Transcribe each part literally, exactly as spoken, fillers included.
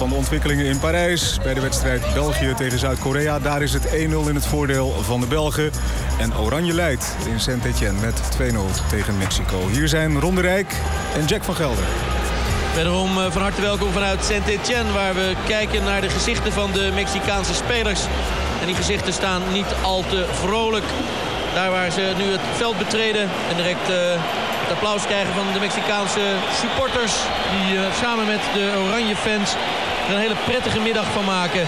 van de ontwikkelingen in Parijs. Bij de wedstrijd België tegen Zuid-Korea. Daar is het één nul in het voordeel van de Belgen. En Oranje leidt in Saint-Étienne met twee nul tegen Mexico. Hier zijn Ron de Rijk en Jack van Gelder. Wederom van harte welkom vanuit Saint-Étienne, waar we kijken naar de gezichten van de Mexicaanse spelers. En die gezichten staan niet al te vrolijk. Daar waar ze nu het veld betreden en direct uh, het applaus krijgen van de Mexicaanse supporters. Die uh, samen met de oranje fans er een hele prettige middag van maken.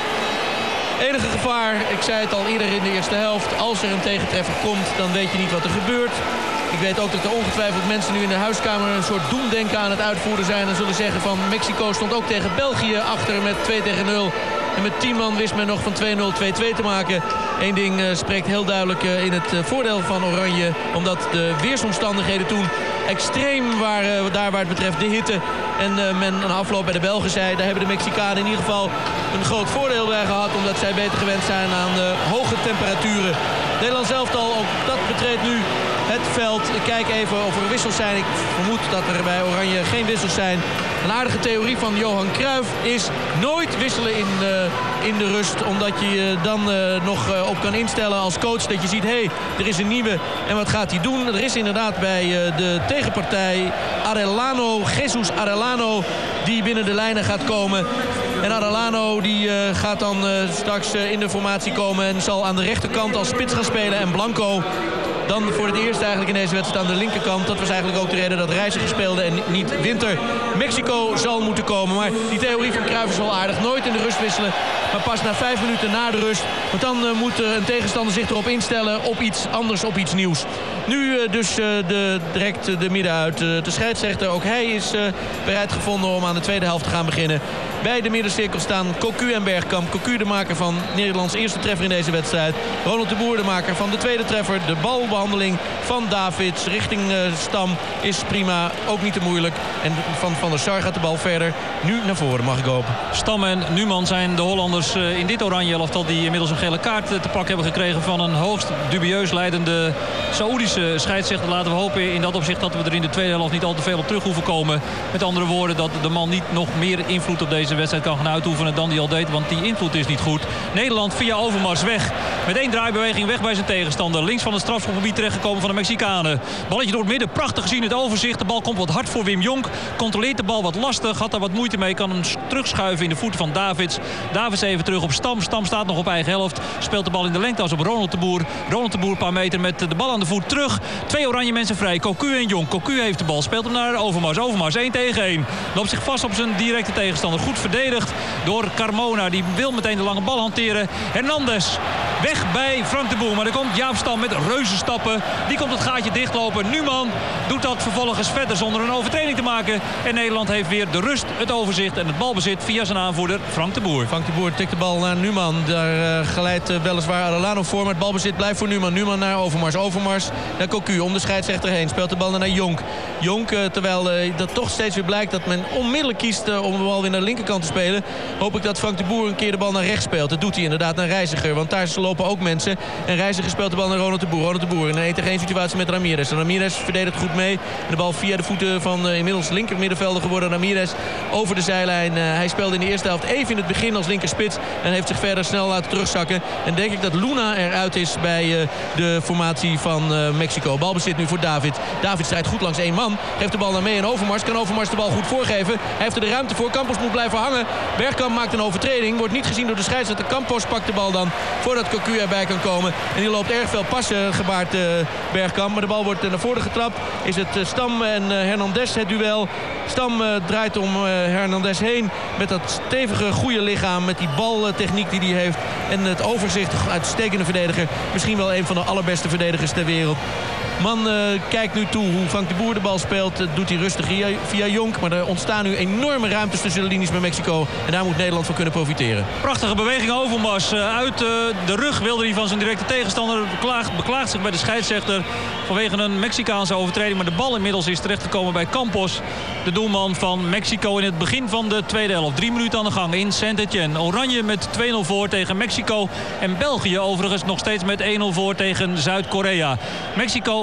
Enige gevaar, ik zei het al eerder in de eerste helft. Als er een tegentreffer komt, dan weet je niet wat er gebeurt. Ik weet ook dat er ongetwijfeld mensen nu in de huiskamer een soort doemdenken aan het uitvoeren zijn. En zullen zeggen van Mexico stond ook tegen België achter met twee tegen nul. En met tien man wist men nog van twee nul twee twee te maken. Eén ding uh, spreekt heel duidelijk uh, in het uh, voordeel van Oranje. Omdat de weersomstandigheden toen extreem waren, daar waar het betreft de hitte. En uh, men een afloop bij de Belgen zei, daar hebben de Mexicanen in ieder geval een groot voordeel bij gehad. Omdat zij beter gewend zijn aan uh, hoge temperaturen. Nederland zelf al, ook dat betreedt nu het veld. Ik kijk even of er wissels zijn. Ik vermoed dat er bij Oranje geen wissels zijn. Een aardige theorie van Johan Cruijff is nooit wisselen in, uh, in de rust. Omdat je je dan uh, nog uh, op kan instellen als coach. Dat je ziet, hé, hey, er is een nieuwe. En wat gaat hij doen? Er is inderdaad bij uh, de tegenpartij Arellano, Jesus Arellano, die binnen de lijnen gaat komen. En Arellano die uh, gaat dan uh, straks uh, in de formatie komen en zal aan de rechterkant als spits gaan spelen. En Blanco dan voor het eerst eigenlijk in deze wedstrijd aan de linkerkant. Dat was eigenlijk ook de reden dat Reiziger speelde en niet Winter. Mexico zal moeten komen. Maar die theorie van Cruijff is wel aardig. Nooit in de rust wisselen. Maar pas na vijf minuten na de rust. Want dan uh, moet uh, een tegenstander zich erop instellen. Op iets anders, op iets nieuws. Nu uh, dus uh, de, direct uh, de midden uit. Uh, de scheidsrechter, ook hij is uh, bereid gevonden om aan de tweede helft te gaan beginnen. Bij de middencirkel staan Cocu en Bergkamp. Cocu de maker van Nederlands eerste treffer in deze wedstrijd. Ronald de Boer de maker van de tweede treffer. De balbehandeling van Davids richting uh, Stam is prima. Ook niet te moeilijk. En van Van der Sar gaat de bal verder. Nu naar voren, mag ik hopen. Stam en Numan zijn de Hollanders uh, in dit oranje elftal die inmiddels een gele kaart uh, te pak hebben gekregen van een hoogst dubieus leidende Saoedische scheidsrechter. Laten we hopen in dat opzicht dat we er in de tweede helft niet al te veel op terug hoeven komen. Met andere woorden, dat de man niet nog meer invloed op deze wedstrijd kan gaan uitoefenen dan die al deed, want die invloed is niet goed. Nederland via Overmars weg. Met één draaibeweging weg bij zijn tegenstander. Links van het strafschopgebied terechtgekomen van de Mexicanen. Balletje door het midden, prachtig gezien het overzicht. De bal komt wat hard voor Wim Jonk. Controleert de bal wat lastig, had daar wat moeite mee. Kan hem terugschuiven in de voeten van Davids. Davids even terug op Stam. Stam staat nog op eigen helft. Speelt de bal in de lengte als op Ronald de Boer. Ronald de Boer een paar meter met de bal aan de voet terug. Twee oranje mensen vrij. Cocu en Jonk. Cocu heeft de bal. Speelt hem naar Overmars. Overmars één tegen één. Loopt zich vast op zijn directe tegenstander. Goed verdedigd door Carmona. Die wil meteen de lange bal hanteren. Hernandez weg bij Frank de Boer. Maar er komt Jaap Stam met reuzenstappen. Die komt het gaatje dichtlopen. Numan doet dat vervolgens verder zonder een overtreding te maken. En Nederland heeft weer de rust, het overzicht en het balbezit via zijn aanvoerder Frank de Boer. Frank de Boer tikt de bal naar Numan. Daar uh, geleidt uh, weliswaar Arellano voor. Maar het balbezit blijft voor Numan. Numan naar Overmars. Overmars naar Cocu. Om de scheidsrechter heen. Speelt de bal naar Jonk. Jonk, uh, terwijl uh, dat toch steeds weer blijkt dat men onmiddellijk kiest uh, om de bal weer naar de linkerkant te spelen. Hoop ik dat Frank de Boer een keer de bal naar rechts speelt. Dat doet hij inderdaad naar Reiziger. Want daar lopen ook mensen. En Reiziger speelt de bal naar Ronald de Boer. Ronald de Boer in een één tegen één situatie met Ramirez. En Ramirez verdedigt goed mee. En de bal via de voeten van uh, inmiddels linker middenvelder geworden Ramirez over de zijlijn. Uh, hij speelde in de eerste helft even in het begin als linkerspits. En heeft zich verder snel laten terugzakken. En denk ik dat Luna eruit is bij uh, de formatie van uh, Mexico. Balbezit nu voor David. David strijdt goed langs één man. Geeft de bal naar mee en Overmars. Kan Overmars de bal goed voorgeven. Hij heeft er de ruimte voor. Campos moet blijven hangen. Bergkamp maakt een overtreding. Wordt niet gezien door de scheidsrechter. Campos pakt de bal dan voordat Cocu erbij kan komen. En die loopt erg veel passen gebaard uh, Bergkamp. Maar de bal wordt uh, naar voren getrapt. Is het uh, Stam en uh, Hernandez het duel. Stam uh, draait om uh, Hernandez heen. Met dat stevige goede lichaam. Met die baltechniek die hij heeft. En het overzicht. Uitstekende verdediger. Misschien wel een van de allerbeste verdedigers ter wereld. Man uh, kijkt nu toe hoe Frank de Boer de bal speelt. Uh, doet hij rustig via, via Jonk. Maar er ontstaan nu enorme ruimtes tussen de linies met Mexico. En daar moet Nederland van kunnen profiteren. Prachtige beweging Overmars. Uh, uit uh, de rug wilde hij van zijn directe tegenstander. Beklaagt, beklaagt zich bij de scheidsrechter vanwege een Mexicaanse overtreding. Maar de bal inmiddels is terechtgekomen bij Campos. De doelman van Mexico in het begin van de tweede helft. Drie minuten aan de gang in Saint-Étienne. Oranje met twee nul voor tegen Mexico. En België overigens nog steeds met één nul voor tegen Zuid-Korea. Mexico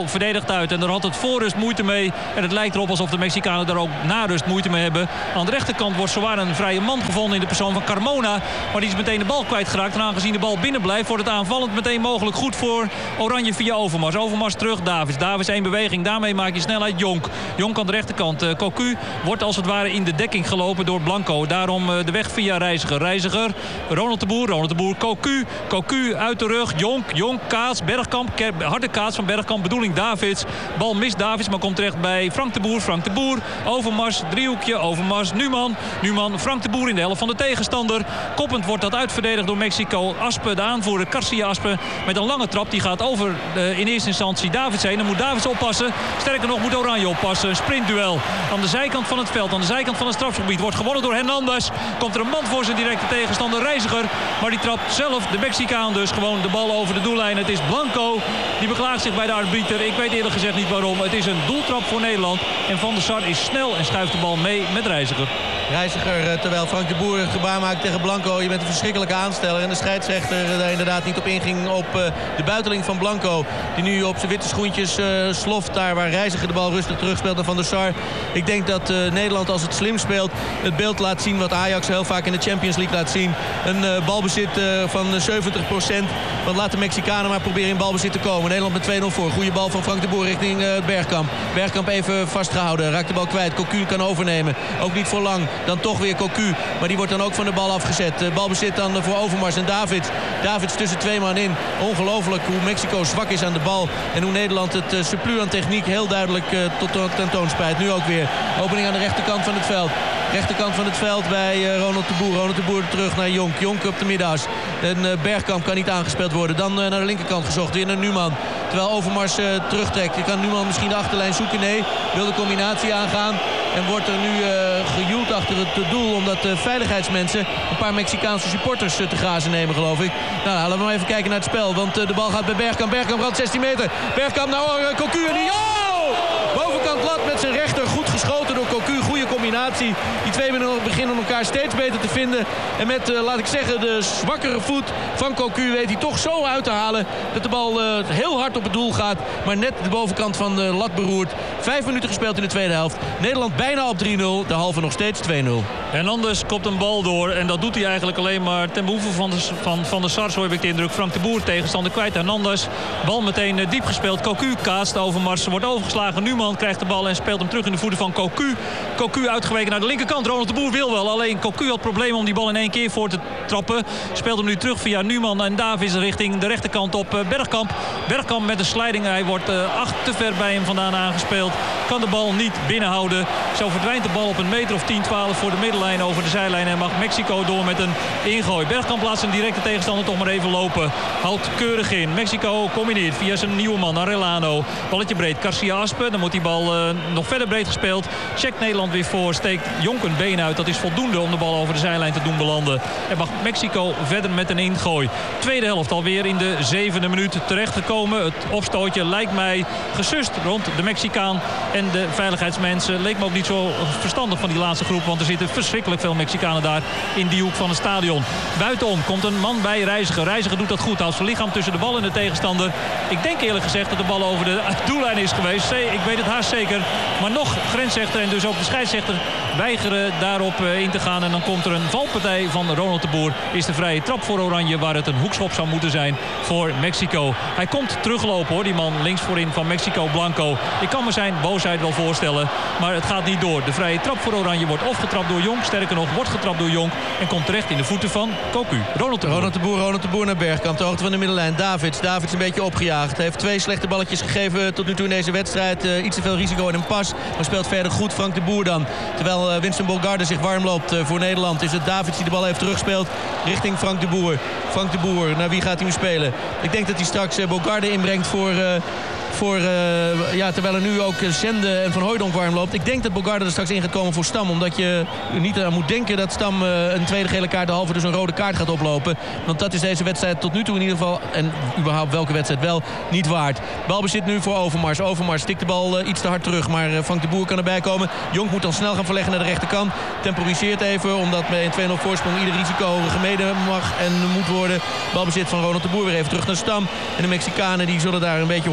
Mexico verdedigt uit. En daar had het voor rust moeite mee. En het lijkt erop alsof de Mexicanen daar ook na rust moeite mee hebben. Aan de rechterkant wordt zowaar een vrije man gevonden in de persoon van Carmona. Maar die is meteen de bal kwijtgeraakt. En aangezien de bal binnen blijft, wordt het aanvallend meteen mogelijk goed voor Oranje via Overmars. Overmars terug, Davids. Davids één beweging. Daarmee maak je snelheid Jonk. Jonk aan de rechterkant. Uh, Cocu wordt als het ware in de dekking gelopen door Blanco. Daarom uh, de weg via Reiziger. Reiziger, Ronald de Boer. Ronald de Boer, Cocu. Cocu uit de rug. Jonk, Jonk, Kaats, Bergkamp. Harde Kaats van Bergkamp, bedoeling Davids. Bal mist Davids, maar komt terecht bij Frank de Boer. Frank de Boer, Overmars, driehoekje, Overmars, Numan. Numan, Frank de Boer in de helft van de tegenstander. Koppend wordt dat uitverdedigd door Mexico. Aspe, de aanvoerder, Garcia Aspe, met een lange trap. Die gaat over uh, in eerste instantie Davids heen. Dan moet Davids oppassen. Sterker nog moet Oranje oppassen. Een sprintduel aan de zijkant van het veld. Aan de zijkant van het strafgebied. Wordt gewonnen door Hernandez. Komt er een man voor zijn directe tegenstander Reiziger. Maar die trapt zelf, de Mexicaan dus, gewoon de bal over de doellijn. Het is Blanco. Die beklaagt zich bij de arbiter. Ik weet eerlijk gezegd niet waarom. Het is een doeltrap voor Nederland. En Van der Sar is snel en schuift de bal mee met Reiziger. Reiziger, terwijl Frank de Boer gebaar maakt tegen Blanco. Je bent een verschrikkelijke aansteller. En de scheidsrechter daar inderdaad niet op inging op de buiteling van Blanco. Die nu op zijn witte schoentjes uh, sloft daar waar Reiziger de bal rustig terugspeelt naar Van der Sar. Ik denk dat uh, Nederland als het slim speelt het beeld laat zien wat Ajax heel vaak in de Champions League laat zien. Een uh, balbezit uh, van zeventig procent. Want laat de Mexicanen maar proberen in balbezit te komen. Nederland met twee nul voor. Goede bal van Frank de Boer richting uh, Bergkamp. Bergkamp even vastgehouden. Raakt de bal kwijt. Cocu kan overnemen. Ook niet voor lang. Dan toch weer Cocu. Maar die wordt dan ook van de bal afgezet. Uh, balbezit dan uh, voor Overmars en Davids. Davids tussen twee man in. Ongelooflijk hoe Mexico zwak is aan de bal. En hoe Nederland het uh, surplus aan techniek heel duidelijk uh, tot tentoonspreidt. Nu ook weer. Opening aan de rechterkant van het veld. Rechterkant van het veld bij uh, Ronald de Boer. Ronald de Boer terug naar Jonk. Jonk op de middags. En uh, Bergkamp kan niet aangespeeld worden. Dan uh, naar de linkerkant gezocht. Weer naar Numan. Terwijl Overmars uh, terugtrekt. Je kan Numan misschien de achterlijn zoeken. Nee, wil de combinatie aangaan. En wordt er nu uh, gejoeld achter het doel. Omdat uh, veiligheidsmensen een paar Mexicaanse supporters uh, te grazen nemen, geloof ik. Nou, laten we maar even kijken naar het spel. Want uh, de bal gaat bij Bergkamp. Bergkamp brandt zestien meter. Bergkamp naar uh, Cocu. En die... Oh! Bovenkant lat met zijn rechter. Goed geschoten door Cocu. Goede combinatie. Die twee beginnen elkaar steeds beter te vinden. En met, uh, laat ik zeggen, de zwakkere voet van Cocu weet hij toch zo uit te halen dat de bal uh, heel hard op het doel gaat. Maar net de bovenkant van de lat beroert. Vijf minuten gespeeld in de tweede helft. Nederland bijna op drie nul. De halve nog steeds twee nul. Hernandez kopt een bal door. En dat doet hij eigenlijk alleen maar ten behoeve van de, van, van de Sar. Zo heb ik de indruk. Frank de Boer tegenstander kwijt. Hernandez. Bal meteen uh, diep gespeeld. Cocu kaast. Overmars wordt overgeslagen. Numan krijgt de bal en speelt hem terug in de voeten van Cocu. Cocu uitgeweken naar de linkerkant. Ronald de Boer wil wel. Alleen Cocu had problemen om die bal in één keer voor te trappen. Speelt hem nu terug via Numan en Davids richting de rechterkant op uh, Bergkamp. Bergkamp met een slijding. Hij wordt uh, acht te ver bij hem vandaan aangespeeld. Kan de bal niet binnenhouden. Zo verdwijnt de bal op een meter of tien, twaalf voor de middenlijn over de zijlijn. En mag Mexico door met een ingooi. Bergkamp laat zijn directe tegenstander toch maar even lopen. Houdt keurig in. Mexico combineert via zijn nieuwe man Arellano. Balletje breed. Garcia Aspe. Dan moet die bal uh, nog verder breed gespeeld. Checkt Nederland weer voor. Steekt Jonk een been uit. Dat is voldoende om de bal over de zijlijn te doen belanden. En mag Mexico verder met een ingooi. Tweede helft alweer in de zevende minuut terechtgekomen. Het opstootje lijkt mij gesust rond de Mexicaan en de veiligheidsmensen. Leek me ook niet zo verstandig van die laatste groep. Want er zitten verschrikkelijk veel Mexicanen daar in die hoek van het stadion. Buitenom komt een man bij Reiziger. Reiziger doet dat goed. Houdt zijn lichaam tussen de bal en de tegenstander. Ik denk eerlijk gezegd dat de bal over de doellijn is geweest. Ik weet het haast zeker. Maar nog grensrechter en dus ook de scheidsrechter weigeren daarop in te gaan. En dan komt er een valpartij van Ronald de Boer. Is de vrije trap voor Oranje, waar het een hoekschop zou moeten zijn voor Mexico. Hij komt teruglopen hoor, die man links voorin van Mexico, Blanco. Ik kan me zijn boosheid wel voorstellen, maar het gaat niet door. De vrije trap voor Oranje wordt of getrapt door Jonk, sterker nog wordt getrapt door Jonk en komt terecht in de voeten van Cocu. Ronald de Boer. Ronald de Boer, Ronald de Boer naar Bergkamp, de hoogte van de middenlijn. Davids, Davids een beetje opgejaagd. Hij heeft twee slechte balletjes gegeven tot nu toe in deze wedstrijd. Uh, iets te veel risico in een pas, maar speelt verder goed Frank de Boer dan. Terwijl uh, Winston Bogarde zich warm loopt uh, voor Nederland, is het Davids die de bal heeft terugspeeld richting Frank de Boer. Frank de Boer, naar wie gaat hij nu spelen? Ik denk dat hij straks uh, Bogarde inbrengt voor... Uh, Voor, uh, ja, terwijl er nu ook Zende en Van Hooijdonk warm loopt. Ik denk dat Bogarde er straks in gaat komen voor Stam. Omdat je niet aan moet denken dat Stam uh, een tweede gele kaart, de halve dus een rode kaart gaat oplopen. Want dat is deze wedstrijd tot nu toe in ieder geval, en überhaupt welke wedstrijd wel, niet waard. Balbezit nu voor Overmars. Overmars stikt de bal uh, iets te hard terug. Maar uh, Frank de Boer kan erbij komen. Jonk moet dan snel gaan verleggen naar de rechterkant. Temporiseert even, omdat bij een twee nul voorsprong ieder risico gemeden mag en moet worden. Balbezit van Ronald de Boer weer even terug naar Stam. En de Mexicanen die zullen daar een beetje horendol van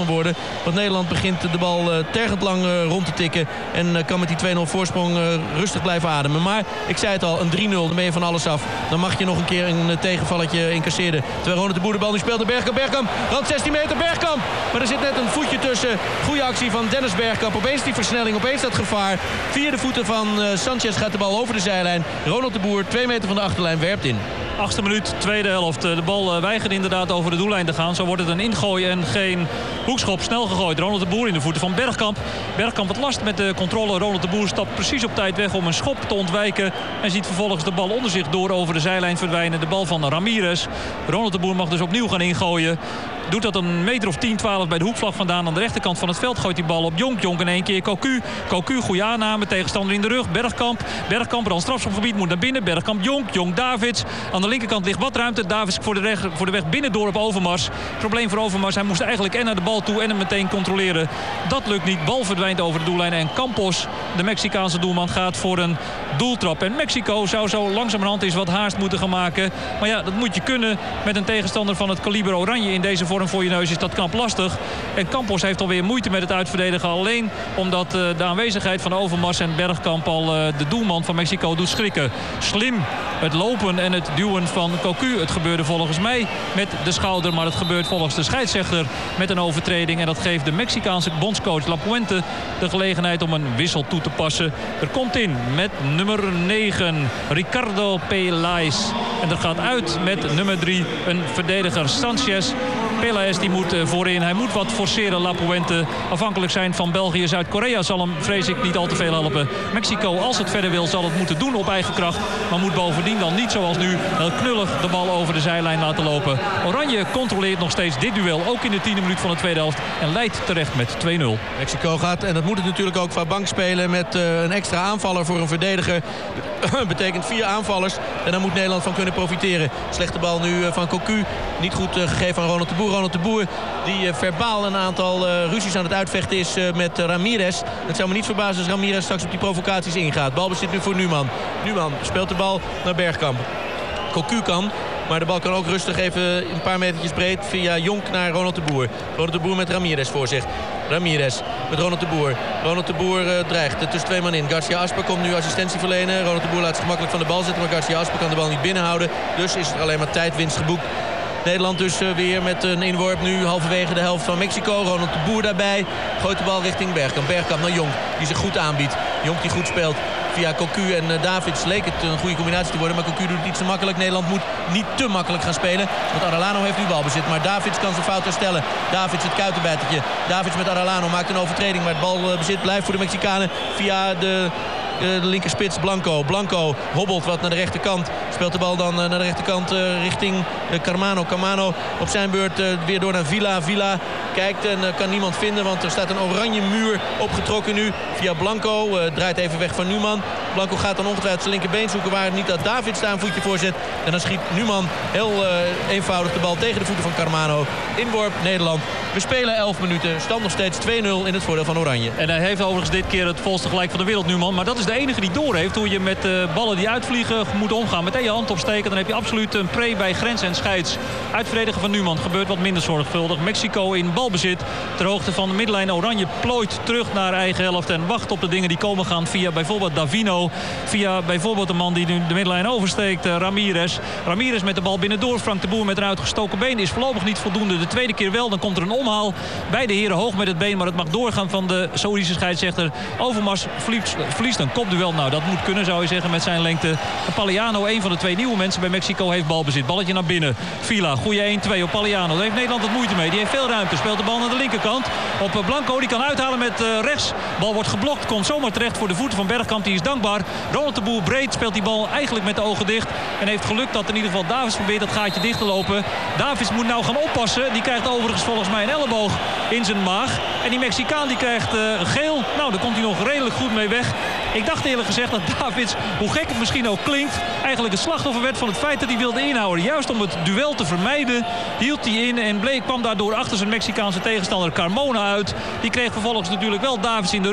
van worden. Want Nederland begint de bal uh, tergend lang uh, rond te tikken. En uh, kan met die twee nul voorsprong uh, rustig blijven ademen. Maar ik zei het al, een drie nul, dan ben je van alles af. Dan mag je nog een keer een uh, tegenvalletje incasseren. Terwijl Ronald de Boer de bal nu speelt naar Bergkamp. Bergkamp, rand zestien meter, Bergkamp. Maar er zit net een voetje tussen. Goede actie van Dennis Bergkamp. Opeens die versnelling, opeens dat gevaar. Via de voeten van uh, Sanchez gaat de bal over de zijlijn. Ronald de Boer, twee meter van de achterlijn, werpt in. Achtste minuut, tweede helft. De bal weigerde inderdaad over de doellijn te gaan. Zo wordt het een ingooi en geen hoekschop. Snel gegooid. Ronald de Boer in de voeten van Bergkamp. Bergkamp wat last met de controle. Ronald de Boer stapt precies op tijd weg om een schop te ontwijken. En ziet vervolgens de bal onder zich door over de zijlijn verdwijnen. De bal van Ramirez. Ronald de Boer mag dus opnieuw gaan ingooien. Doet dat een meter of tien, twaalf bij de hoekvlag vandaan. Aan de rechterkant van het veld gooit die bal op Jonk. Jonk in één keer Cocu. Cocu, goede aanname. Tegenstander in de rug. Bergkamp. Bergkamp, dan strafschopgebied, moet naar binnen. Bergkamp, Jonk. Jonk, Davids. Aan de linkerkant ligt wat ruimte. Davids voor de, weg, voor de weg binnendoor op Overmars. Probleem voor Overmars. Hij moest eigenlijk en naar de bal toe en hem meteen controleren. Dat lukt niet. Bal verdwijnt over de doellijn. En Campos, de Mexicaanse doelman, gaat voor een doeltrap. En Mexico zou zo langzamerhand eens wat haast moeten gaan maken. Maar ja, dat moet je kunnen met een tegenstander van het kaliber Oranje in deze vorm voor je neus is dat knap lastig. En Campos heeft alweer moeite met het uitverdedigen. Alleen omdat uh, de aanwezigheid van Overmars en Bergkamp al uh, de doelman van Mexico doet schrikken. Slim het lopen en het duwen van Cocu. Het gebeurde volgens mij met de schouder. Maar het gebeurt volgens de scheidsrechter met een overtreding. En dat geeft de Mexicaanse bondscoach Lapuente de gelegenheid om een wissel toe te passen. Er komt in met nummer negen Ricardo Peláez. En er gaat uit met nummer drie een verdediger Sanchez. Peláez die moet voorin. Hij moet wat forceren. Lapuente. Afhankelijk zijn van België. Zuid-Korea zal hem, vrees ik, niet al te veel helpen. Mexico, als het verder wil, zal het moeten doen op eigen kracht. Maar moet bovendien dan niet zoals nu heel knullig de bal over de zijlijn laten lopen. Oranje controleert nog steeds dit duel. Ook in de tiende minuut van de tweede helft. En leidt terecht met twee nul. Mexico gaat, en dat moet het natuurlijk ook, van bank spelen met uh, een extra aanvaller voor een verdediger. Betekent vier aanvallers. En daar moet Nederland van kunnen profiteren. Slechte bal nu uh, van Cocu. Niet goed uh, gegeven aan Ronald de Boer. Ronald de Boer die uh, verbaal een aantal uh, ruzies aan het uitvechten is uh, met uh, Ramirez. Het zou me niet verbazen als Ramirez straks op die provocaties ingaat. Balbezit nu voor Numan. Numan speelt de bal naar Bergkamp. Cocu kan, maar de bal kan ook rustig even een paar metertjes breed via Jonk naar Ronald de Boer. Ronald de Boer met Ramirez voor zich. Ramirez met Ronald de Boer. Ronald de Boer uh, dreigt er tussen twee man in. Garcia Asper komt nu assistentie verlenen. Ronald de Boer laat zich gemakkelijk van de bal zitten, maar Garcia Asper kan de bal niet binnenhouden. Dus is er alleen maar tijdwinst geboekt. Nederland dus uh, weer met een inworp nu halverwege de helft van Mexico. Ronald de Boer daarbij. Gooit de bal richting Bergkamp. Bergkamp naar Jonk, die zich goed aanbiedt. Jonk die goed speelt. Via Cocu en uh, Davids leek het een goede combinatie te worden. Maar Cocu doet het iets te makkelijk. Nederland moet niet te makkelijk gaan spelen. Want Arellano heeft nu balbezit. Maar Davids kan zijn fout herstellen. Davids het kuitenbijtertje. Davids met Arellano maakt een overtreding. Maar het balbezit blijft voor de Mexicanen via de... De linkerspits Blanco. Blanco hobbelt wat naar de rechterkant. Speelt de bal dan naar de rechterkant uh, richting uh, Carmano. Carmano op zijn beurt uh, weer door naar Villa. Villa kijkt en uh, kan niemand vinden. Want er staat een oranje muur opgetrokken nu via Blanco. Uh, draait even weg van Numan. Blanco gaat dan ongetwijfeld zijn linkerbeen zoeken. Waar niet dat Davids daar een voetje voor zet. En dan schiet Numan heel uh, eenvoudig de bal tegen de voeten van Carmano. Inworp Nederland. We spelen elf minuten. Stand nog steeds twee nul in het voordeel van Oranje. En hij heeft overigens dit keer het volste gelijk van de wereld, Numan. Maar dat is de enige die doorheeft hoe je met uh, ballen die uitvliegen moet omgaan. Meteen je hand opsteken, dan heb je absoluut een pre bij grens en scheids. Uitverdedigen van Numan gebeurt wat minder zorgvuldig. Mexico in balbezit ter hoogte van de middenlijn. Oranje plooit terug naar eigen helft en wacht op de dingen die komen gaan via bijvoorbeeld Davino. Via bijvoorbeeld de man die nu de middenlijn oversteekt, uh, Ramirez. Ramirez met de bal binnendoor. Frank de Boer met een uitgestoken been is voorlopig niet voldoende. De tweede keer wel, dan komt er een omhaal. Beide heren hoog met het been, maar het mag doorgaan van de Saoedische scheidsrechter. Overmars verliest, verliest een kopduel. Nou, dat moet kunnen, zou je zeggen, met zijn lengte. En Paliano, een van de twee nieuwe mensen bij Mexico, heeft balbezit. Balletje naar binnen. Villa, goede één twee op Paliano. Daar heeft Nederland wat moeite mee. Die heeft veel ruimte. Speelt de bal naar de linkerkant. Op Blanco, die kan uithalen met uh, rechts. Bal wordt geblokt. Komt zomaar terecht voor de voeten van Bergkamp. Die is dankbaar. Ronald de Boer breed speelt die bal eigenlijk met de ogen dicht. En heeft geluk dat in ieder geval Davids probeert dat gaatje dicht te lopen. Davids moet nou gaan oppassen. Die krijgt overigens volgens mij een elleboog in zijn maag. En die Mexicaan die krijgt uh, geel. Nou, daar komt hij nog redelijk goed mee weg. Ik dacht eerlijk gezegd dat Davids, hoe gek het misschien ook klinkt, eigenlijk het slachtoffer werd van het feit dat hij wilde inhouden. Juist om het duel te vermijden hield hij in en bleek, kwam daardoor achter zijn Mexicaanse tegenstander Carmona uit. Die kreeg vervolgens natuurlijk wel Davids in de rug.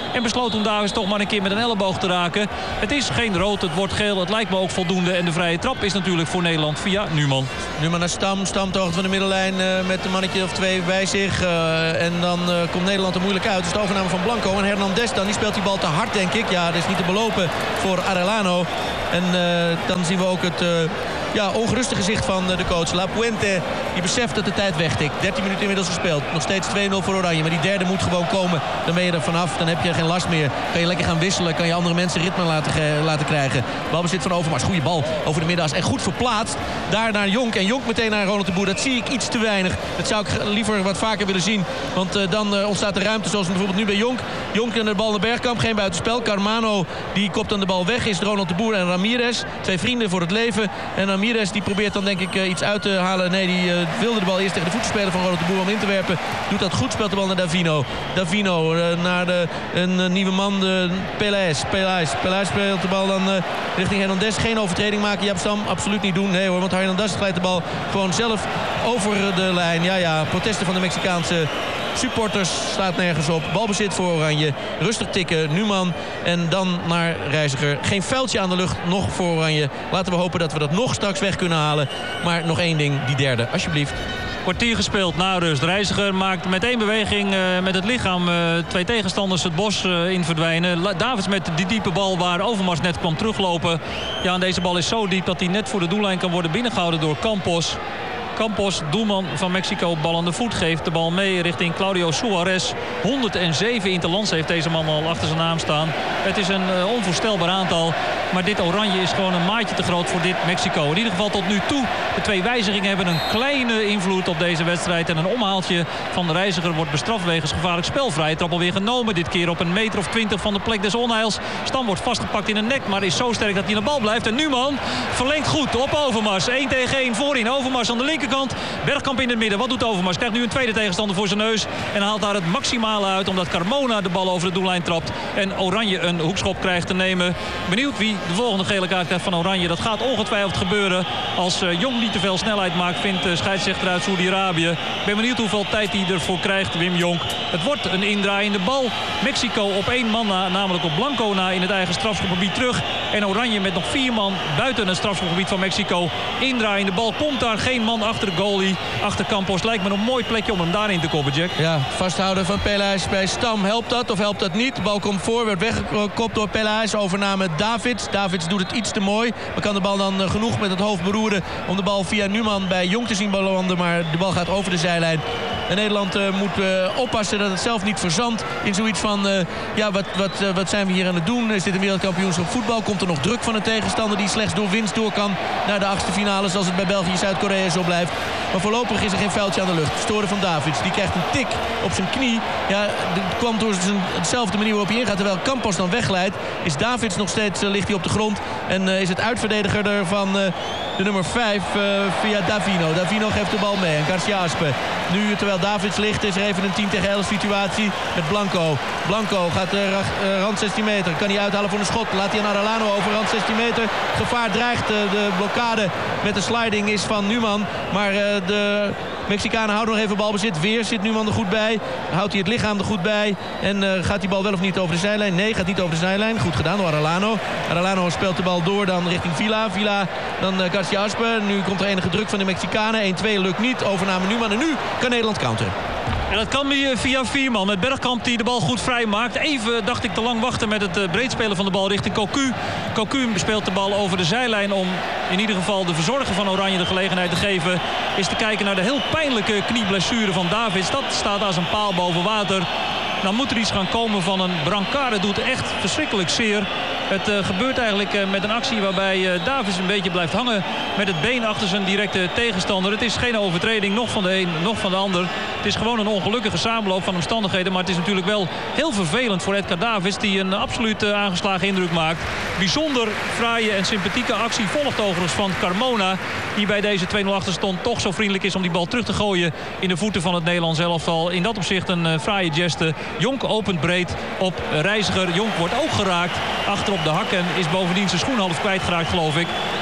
En besloot toen Davids toch maar een keer met een elleboog te raken. Het is geen rood, het wordt geel. Het lijkt me ook voldoende. En de vrije trap is natuurlijk voor Nederland via Numan. Numan naar Stam. Stam ter hoogte van de middenlijn uh, met een mannetje of twee bij zich. Uh, en dan uh, komt Nederland er moeilijk uit. Dus de overname van Blanco. En Hernandez dan, die speelt die bal te hard, denk ik. Ja, dat is niet te belopen voor Arellano. En uh, dan zien we ook het... Uh, Ja, ongeruste gezicht van de coach. La Puente, die beseft dat de tijd wegtikt. dertien minuten inmiddels gespeeld. Nog steeds twee nul voor Oranje. Maar die derde moet gewoon komen. Dan ben je er vanaf. Dan heb je geen last meer. Kan je lekker gaan wisselen. Kan je andere mensen ritme laten, laten krijgen. Balbezit van Overmars. Goede bal over de middenas. En goed verplaatst. Daar naar Jonk. En Jonk meteen naar Ronald de Boer. Dat zie ik iets te weinig. Dat zou ik liever wat vaker willen zien. Want uh, dan uh, ontstaat de ruimte zoals bijvoorbeeld nu bij Jonk. Jonk en de bal naar Bergkamp. Geen buitenspel. Carmano die kopt dan de bal weg. Is Ronald de Boer en Ramirez. Twee vrienden voor het leven. En Ramirez die probeert dan denk ik uh, iets uit te halen. Nee, die uh, wilde de bal eerst tegen de voeten spelen van Ronald de Boer om in te werpen. Doet dat goed, speelt de bal naar Davino. Davino uh, naar de, een uh, nieuwe man, de Pelaes. Pelaes. Pelaes speelt de bal dan uh, richting Hernandez. Geen overtreding maken, Jaap Stam absoluut niet doen. Nee hoor, want Hernandez glijdt de bal gewoon zelf over de lijn. Ja, ja, protesten van de Mexicaanse supporters, staat nergens op. Balbezit voor Oranje. Rustig tikken, Numan. En dan naar Reiziger. Geen vuiltje aan de lucht, nog voor Oranje. Laten we hopen dat we dat nog straks weg kunnen halen. Maar nog één ding, die derde, alsjeblieft. Kwartier gespeeld na rust. Reiziger maakt met één beweging uh, met het lichaam uh, twee tegenstanders het bos uh, in verdwijnen. La- Davids met die diepe bal waar Overmars net kwam teruglopen. Ja, en deze bal is zo diep dat hij net voor de doellijn kan worden binnengehouden door Campos. Campos, doelman van Mexico, bal aan de voet, geeft de bal mee richting Claudio Suarez. honderdzeven interlands heeft deze man al achter zijn naam staan. Het is een uh, onvoorstelbaar aantal. Maar dit Oranje is gewoon een maatje te groot voor dit Mexico. In ieder geval tot nu toe. De twee wijzigingen hebben een kleine invloed op deze wedstrijd. En een omhaaltje van de Reiziger wordt bestraft wegens gevaarlijk spel. Vrije trap alweer genomen. Dit keer op een meter of twintig van de plek des onheils. Stam wordt vastgepakt in een nek, maar is zo sterk dat hij in de bal blijft. En Numan verlengt goed op Overmars. één tegen één voorin. Overmars aan de linkerkant. Bergkamp in het midden. Wat doet Overmars? Krijgt nu een tweede tegenstander voor zijn neus. En haalt daar het maximale uit omdat Carmona de bal over de doellijn trapt. En Oranje een hoekschop krijgt te nemen. Benieuwd wie de volgende gele kaart krijgt van Oranje. Dat gaat ongetwijfeld gebeuren. Als uh, Jong niet te veel snelheid maakt, vindt de scheidsrechter uit Saoedi-Arabië. Ik ben benieuwd hoeveel tijd hij ervoor krijgt, Wim Jonk. Het wordt een indraaiende bal. Mexico op één man na, namelijk op Blanco na in het eigen strafschopgebied terug. En Oranje met nog vier man buiten het strafschopgebied van Mexico. Indraaiende bal. Komt daar geen man achter de goalie. Achter Campos. Lijkt me een mooi plekje om hem daarin te koppen, Jack. Ja, vasthouden van Pelaes bij Stam. Helpt dat of helpt dat niet? De bal komt voor, werd weggekopt door Pelaes. Overname Davids. Davids doet het iets te mooi. Maar kan de bal dan uh, genoeg met het hoofd beroeren om de bal via Numan bij Jong te zien belanden. Maar de bal gaat over de zijlijn. En Nederland uh, moet uh, oppassen dat het zelf niet verzandt in zoiets van... Uh, ja, wat, wat, uh, wat zijn we hier aan het doen? Is dit een wereldkampioenschap voetbal? Komt er nog druk van een tegenstander die slechts door winst door kan naar de achtste finales als het bij België-Zuid-Korea zo blijft? Maar voorlopig is er geen vuiltje aan de lucht. Storen van Davids. Die krijgt een tik op zijn knie. Ja, het kwam door zijn, dezelfde manier waarop hij ingaat. Terwijl Campos dan wegglijdt. Is Davids nog steeds, uh, ligt hij op de grond. En uh, is het uitverdediger er van uh, de nummer vijf uh, via Davino. Davino geeft de bal mee. En Garcia Aspe. Nu, terwijl Davids ligt, is er even een tien tegen elf situatie met Blanco. Blanco gaat uh, uh, rand zestien meter. Kan hij uithalen voor een schot. Laat hij aan Arellano over rand zestien meter. Gevaar dreigt. Uh, de blokkade met de sliding is van Numan. Maar uh, de Mexicanen houden nog even balbezit. Weer zit Numan er goed bij. Houdt hij het lichaam er goed bij. En uh, gaat die bal wel of niet over de zijlijn? Nee, gaat niet over de zijlijn. Goed gedaan door Arellano. Arellano speelt de bal door dan richting Villa. Villa dan uh, Garcia Aspe. Nu komt er enige druk van de Mexicanen. één twee lukt niet. Overname Numan. En nu kan Nederland counteren. En dat kan via vier man. Met Bergkamp die de bal goed vrij maakt. Even dacht ik te lang wachten met het breedspelen van de bal richting Cocu. Cocu speelt de bal over de zijlijn om in ieder geval de verzorger van Oranje de gelegenheid te geven. Is te kijken naar de heel pijnlijke knieblessure van Davids. Dat staat als een paal boven water. Dan moet er iets gaan komen van een brancard. Het doet echt verschrikkelijk zeer. Het uh, gebeurt eigenlijk uh, met een actie waarbij uh, Davids een beetje blijft hangen met het been achter zijn directe tegenstander. Het is geen overtreding, nog van de een, nog van de ander. Het is gewoon een ongelukkige samenloop van omstandigheden. Maar het is natuurlijk wel heel vervelend voor Edgar Davids, die een absoluut uh, aangeslagen indruk maakt. Bijzonder fraaie en sympathieke actie volgt overigens van Carmona, die bij deze twee nul achterstand toch zo vriendelijk is om die bal terug te gooien in de voeten van het Nederlands elftal. In dat opzicht een uh, fraaie geste. Jonk opent breed op Reiziger. Jonk wordt ook geraakt achter op de hak en is bovendien zijn schoen half kwijtgeraakt, geloof ik.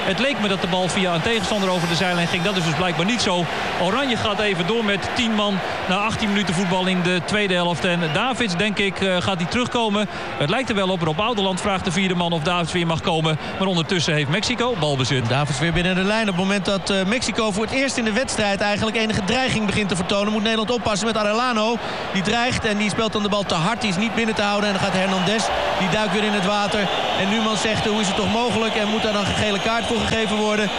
Het leek me dat de bal via een tegenstander over de zijlijn ging. Dat is dus blijkbaar niet zo. Oranje gaat even door met tien man na achttien minuten voetbal in de tweede helft. En Davids, denk ik, gaat hij terugkomen. Het lijkt er wel op. Rob Oudeland vraagt de vierde man of Davids weer mag komen. Maar ondertussen heeft Mexico balbezit. Davids weer binnen de lijn. Op het moment dat uh, Mexico voor het eerst in de wedstrijd eigenlijk enige dreiging begint te vertonen, moet Nederland oppassen met Arellano. Die dreigt en die speelt dan de bal te hard. Die is niet binnen te houden. En dan gaat Hernandez. Die duikt weer in het water. En Numan zegt, hoe is het toch mogelijk? En moet daar dan een gele kaart voor gegeven worden?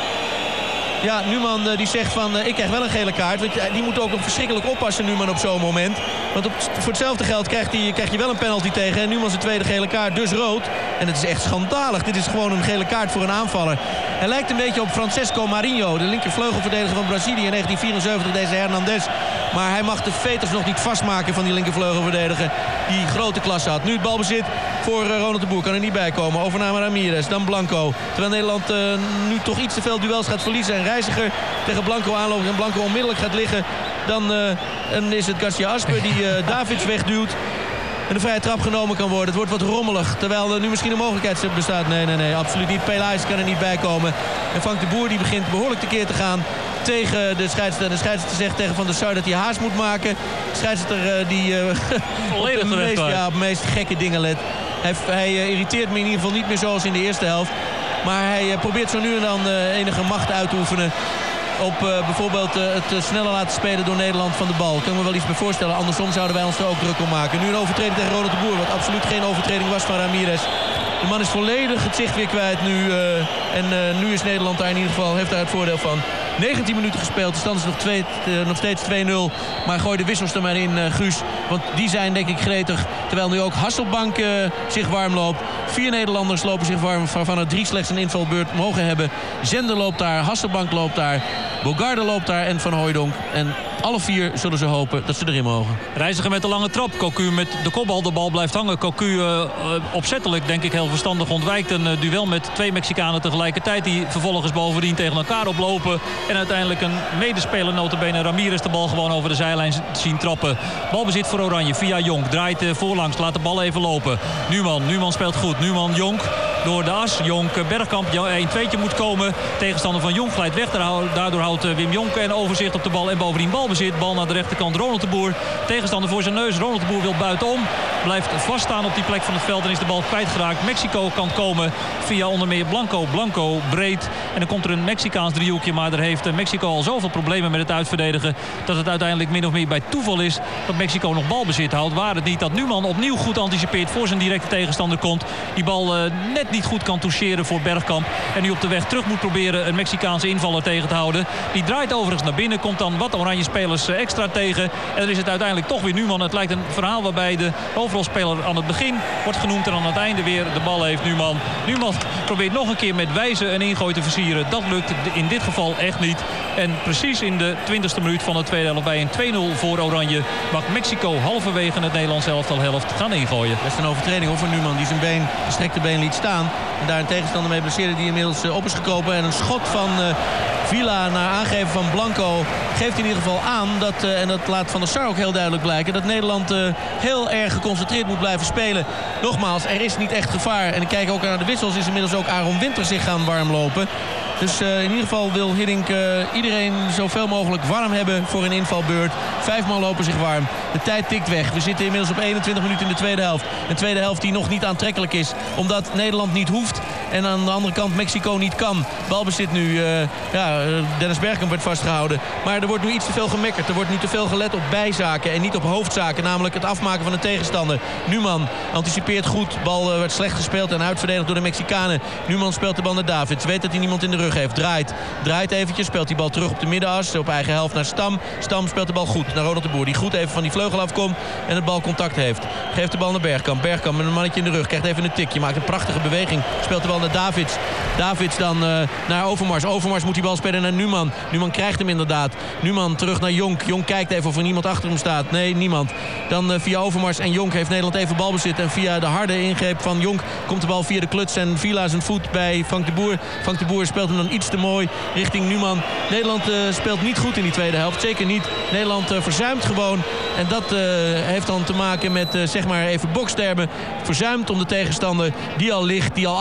Ja, Numan die zegt van, uh, ik krijg wel een gele kaart. Want die moet ook verschrikkelijk oppassen, Numan, op zo'n moment. Want op, voor hetzelfde geld krijgt hij, krijg je wel een penalty tegen. En Numan zijn tweede gele kaart, dus rood. En het is echt schandalig. Dit is gewoon een gele kaart voor een aanvaller. Hij lijkt een beetje op Francesco Marinho, de linkervleugelverdediger van Brazilië in negentien vierenzeventig, deze Hernandez. Maar hij mag de veters nog niet vastmaken van die linkervleugelverdediger die grote klasse had. Nu het balbezit voor uh, Ronald de Boer. Kan er niet bij komen. Overname Ramirez, dan Blanco. Terwijl Nederland uh, nu toch iets te veel duels gaat verliezen. En Reiziger tegen Blanco aanloopt en Blanco onmiddellijk gaat liggen. Dan, uh, dan is het Garcia Asper die uh, Davids wegduwt. En de vrije trap genomen kan worden. Het wordt wat rommelig. Terwijl er nu misschien een mogelijkheid bestaat. Nee, nee, nee. Absoluut niet. Pelaes kan er niet bij komen. En Frank de Boer die begint behoorlijk tekeer te gaan tegen de scheidsrechter. De scheidsrechter zegt tegen Van der Sar dat hij haast moet maken. De scheidsrechter uh, die uh, volledig op de meest, ja, op de meest gekke dingen let. Hij, hij uh, irriteert me in ieder geval niet meer zoals in de eerste helft. Maar hij uh, probeert zo nu en dan uh, enige macht uit te oefenen op uh, bijvoorbeeld uh, het uh, sneller laten spelen door Nederland van de bal. Kan ik me wel iets bij voorstellen. Andersom zouden wij ons er ook druk om maken. Nu een overtreding tegen Ronald de Boer. Wat absoluut geen overtreding was van Ramirez. De man is volledig het zicht weer kwijt nu. Uh, en uh, nu is Nederland daar in ieder geval, heeft daar het voordeel van. negentien minuten gespeeld. De stand is nog, twee, uh, nog steeds twee nul. Maar gooi de wissels er maar in, uh, Guus. Want die zijn denk ik gretig. Terwijl nu ook Hasselbank uh, zich warm loopt. Vier Nederlanders lopen zich warm. Waarvan er drie slechts een invalbeurt mogen hebben. Zender loopt daar. Hasselbank loopt daar. Bogarde loopt daar. En Van Hooijdonk. En alle vier zullen ze hopen dat ze erin mogen. Reiziger met de lange trap. Cocu met de kopbal. De bal blijft hangen. Cocu uh, opzettelijk, denk ik, heel verstandig ontwijkt een uh, duel met twee Mexicanen tegelijkertijd. Die vervolgens bovendien tegen elkaar oplopen. En uiteindelijk een medespeler, nota bene Ramirez, de bal gewoon over de zijlijn zien trappen. Balbezit voor Oranje via Jonk. Draait uh, voorlangs. Laat de bal even lopen. Numan. Numan speelt goed. Numan Jonk. Door de as. Jonk Bergkamp. een tweetje moet komen. Tegenstander van Jonk glijdt weg. Daardoor houdt Wim Jonk en overzicht op de bal. En bovendien balbezit. Bal naar de rechterkant. Ronald de Boer. Tegenstander voor zijn neus. Ronald de Boer wil buitenom. Blijft vaststaan op die plek van het veld. En is de bal kwijtgeraakt. Mexico kan komen via onder meer Blanco. Blanco breed. En dan komt er een Mexicaans driehoekje. Maar daar heeft Mexico al zoveel problemen met het uitverdedigen. Dat het uiteindelijk min of meer bij toeval is dat Mexico nog balbezit houdt. Waar het niet dat Numan opnieuw goed anticipeert. Voor zijn directe tegenstander komt. Die bal uh, net niet goed kan toucheren voor Bergkamp. En nu op de weg terug moet proberen een Mexicaanse invaller tegen te houden. Die draait overigens naar binnen. Komt dan wat oranje spelers extra tegen. En dan is het uiteindelijk toch weer Numan. Het lijkt een verhaal waarbij de hoofdrolspeler aan het begin wordt genoemd. En aan het einde weer de bal heeft Numan. Numan probeert nog een keer met wijze een ingooi te versieren. Dat lukt in dit geval echt niet. En precies in de twintigste minuut van de tweede helft bij een twee nul voor Oranje mag Mexico halverwege het Nederlands elftal helft gaan ingooien. Dat is een overtreding over Numan die zijn been, gestrekte been liet staan. En daar een tegenstander mee blesseerde die inmiddels uh, op is gekomen. En een schot van uh, Villa naar aangeven van Blanco geeft in ieder geval aan dat, uh, en dat laat Van der Sar ook heel duidelijk blijken, dat Nederland uh, heel erg geconcentreerd moet blijven spelen. Nogmaals, er is niet echt gevaar. En ik kijk ook naar de wissels, is inmiddels ook Aaron Winter zich gaan warmlopen. Dus uh, in ieder geval wil Hiddink uh, iedereen zoveel mogelijk warm hebben voor een invalbeurt. Vijf man lopen zich warm. De tijd tikt weg. We zitten inmiddels op eenentwintig minuten in de tweede helft. Een tweede helft die nog niet aantrekkelijk is. Omdat Nederland niet hoeft. En aan de andere kant Mexico niet kan. Balbezit nu. Uh, ja, Dennis Bergkamp werd vastgehouden. Maar er wordt nu iets te veel gemekkerd. Er wordt nu te veel gelet op bijzaken en niet op hoofdzaken. Namelijk het afmaken van een tegenstander. Numan anticipeert goed. Bal uh, werd slecht gespeeld en uitverdedigd door de Mexicanen. Numan speelt de bal naar Davids. Weet dat hij niemand in de rug heeft. Draait. Draait eventjes. Speelt die bal terug op de middenas. Op eigen helft naar Stam. Stam speelt de bal goed naar Ronald de Boer. Die goed even van die vleugel afkomt en het bal contact heeft. Geeft de bal naar Bergkamp. Bergkamp met een mannetje in de rug. Krijgt even een tikje. Maakt een prachtige beweging. Speelt de bal naar Davids. Davids dan uh, naar Overmars. Overmars moet die bal spelen naar Numan. Numan krijgt hem inderdaad. Numan terug naar Jonk. Jonk kijkt even of er niemand achter hem staat. Nee, niemand. Dan uh, via Overmars en Jonk heeft Nederland even balbezit. En via de harde ingreep van Jonk komt de bal via de kluts en Villa zijn voet bij Frank de Boer. Frank de Boer speelt hem dan iets te mooi richting Numan. Nederland uh, speelt niet goed in die tweede helft. Zeker niet. Nederland uh, verzuimt gewoon. En dat uh, heeft dan te maken met uh, zeg maar even bokstermen. Verzuimt om de tegenstander die al ligt, die al acht tellen heeft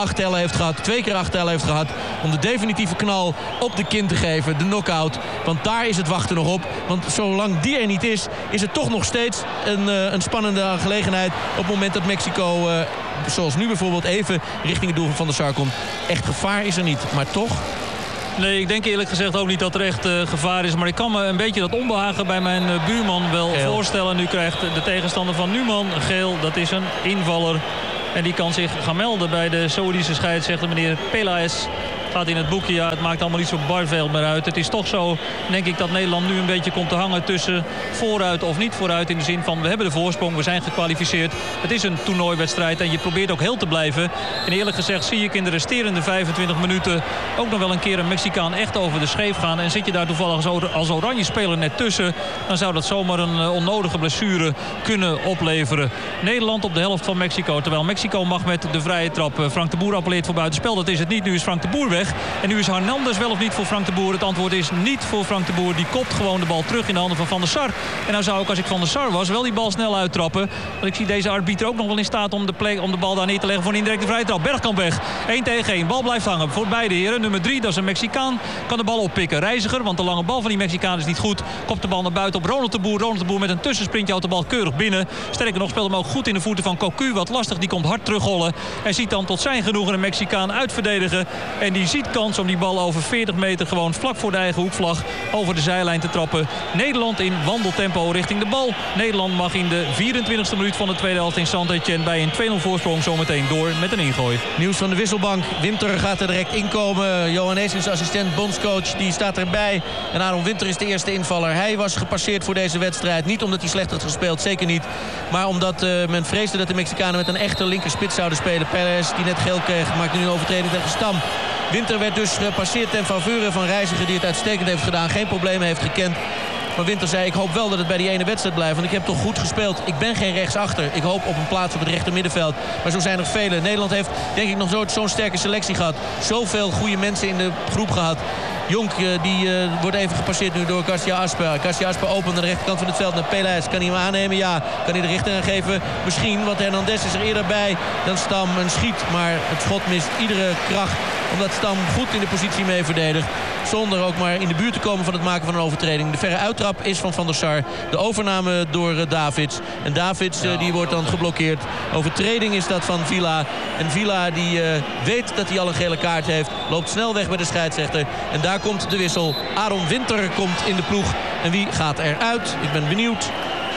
heeft gehad. Twee keer achterhaal heeft gehad. Om de definitieve knal op de kin te geven. De knockout. Want daar is het wachten nog op. Want zolang die er niet is, is het toch nog steeds een, uh, een spannende aangelegenheid. Op het moment dat Mexico, uh, zoals nu bijvoorbeeld, even richting het doel van Van der Sar komt. Echt gevaar is er niet. Maar toch... Nee, ik denk eerlijk gezegd ook niet dat er echt uh, gevaar is. Maar ik kan me een beetje dat onbehagen bij mijn uh, buurman wel geel. voorstellen. Nu krijgt de tegenstander van Numan geel. Dat is een invaller. En die kan zich gaan melden bij de Saoedische scheidsrechter, meneer Pelaez. Gaat in het boekje, ja, het maakt allemaal niet zo bar veel meer uit. Het is toch zo, denk ik, dat Nederland nu een beetje komt te hangen tussen vooruit of niet vooruit. In de zin van, we hebben de voorsprong, we zijn gekwalificeerd. Het is een toernooiwedstrijd en je probeert ook heel te blijven. En eerlijk gezegd zie ik in de resterende vijfentwintig minuten ook nog wel een keer een Mexicaan echt over de scheef gaan. En zit je daar toevallig als oranje speler net tussen, dan zou dat zomaar een uh, onnodige blessure kunnen opleveren. Nederland op de helft van Mexico. Terwijl Mexico mag met de vrije trap. Uh, Frank de Boer appelleert voor buitenspel. Dat is het niet. Nu is Frank de Boer weg. En nu is Hernandez wel of niet voor Frank de Boer. Het antwoord is niet voor Frank de Boer. Die kopt gewoon de bal terug in de handen van Van der Sar. En nou zou ik, als ik Van der Sar was, wel die bal snel uittrappen. Want ik zie deze arbiter ook nog wel in staat om de, play, om de bal daar neer te leggen voor een indirecte vrije trap. Bergkamp weg. één tegen één. Bal blijft hangen voor beide heren. Nummer drie, dat is een Mexicaan. Kan de bal oppikken. Reiziger, want de lange bal van die Mexicaan is niet goed. Kopt de bal naar buiten op Ronald de Boer. Ronald de Boer met een tussensprintje houdt de bal keurig binnen. Sterker nog, speelt hem ook goed in de voeten van Cocu. Wat lastig, die komt hard terugrollen. En ziet dan tot zijn genoegen een Mexicaan uitverdedigen. En die ziet kans om die bal over veertig meter gewoon vlak voor de eigen hoekvlag over de zijlijn te trappen. Nederland in wandeltempo richting de bal. Nederland mag in de vierentwintigste minuut van de tweede helft in Saint-Étienne bij een twee nul voorsprong zometeen door met een ingooi. Nieuws van de wisselbank. Winter gaat er direct inkomen. Johan Neesens, assistent bondscoach, die staat erbij. En Aaron Winter is de eerste invaller. Hij was gepasseerd voor deze wedstrijd. Niet omdat hij slecht had gespeeld, zeker niet. Maar omdat uh, men vreesde dat de Mexicanen met een echte linkerspits zouden spelen. Perez, die net geel kreeg, maakt nu een overtreding tegen Stam. Winter werd dus gepasseerd ten faveur van Reiziger, die het uitstekend heeft gedaan. Geen problemen heeft gekend. Maar Winter zei, ik hoop wel dat het bij die ene wedstrijd blijft. Want ik heb toch goed gespeeld. Ik ben geen rechtsachter. Ik hoop op een plaats op het rechter middenveld. Maar zo zijn er vele. Nederland heeft, denk ik, nog nooit zo'n sterke selectie gehad. Zoveel goede mensen in de groep gehad. Jonk, die uh, wordt even gepasseerd nu door Garcia Asper. Garcia Asper opent aan de rechterkant van het veld naar Pelaez. Kan hij hem aannemen? Ja. Kan hij de richting aan geven? Misschien, want Hernandez is er eerder bij dan Stam en schiet. Maar het schot mist iedere kracht. Omdat Stam goed in de positie mee verdedigt. Zonder ook maar in de buurt te komen van het maken van een overtreding. De verre uittrap is van Van der Sar. De overname door uh, Davids. En Davids uh, die wordt dan geblokkeerd. Overtreding is dat van Villa. En Villa die uh, weet dat hij al een gele kaart heeft. Loopt snel weg bij de scheidsrechter. En daar komt de wissel. Aaron Winter komt in de ploeg. En wie gaat eruit? Ik ben benieuwd.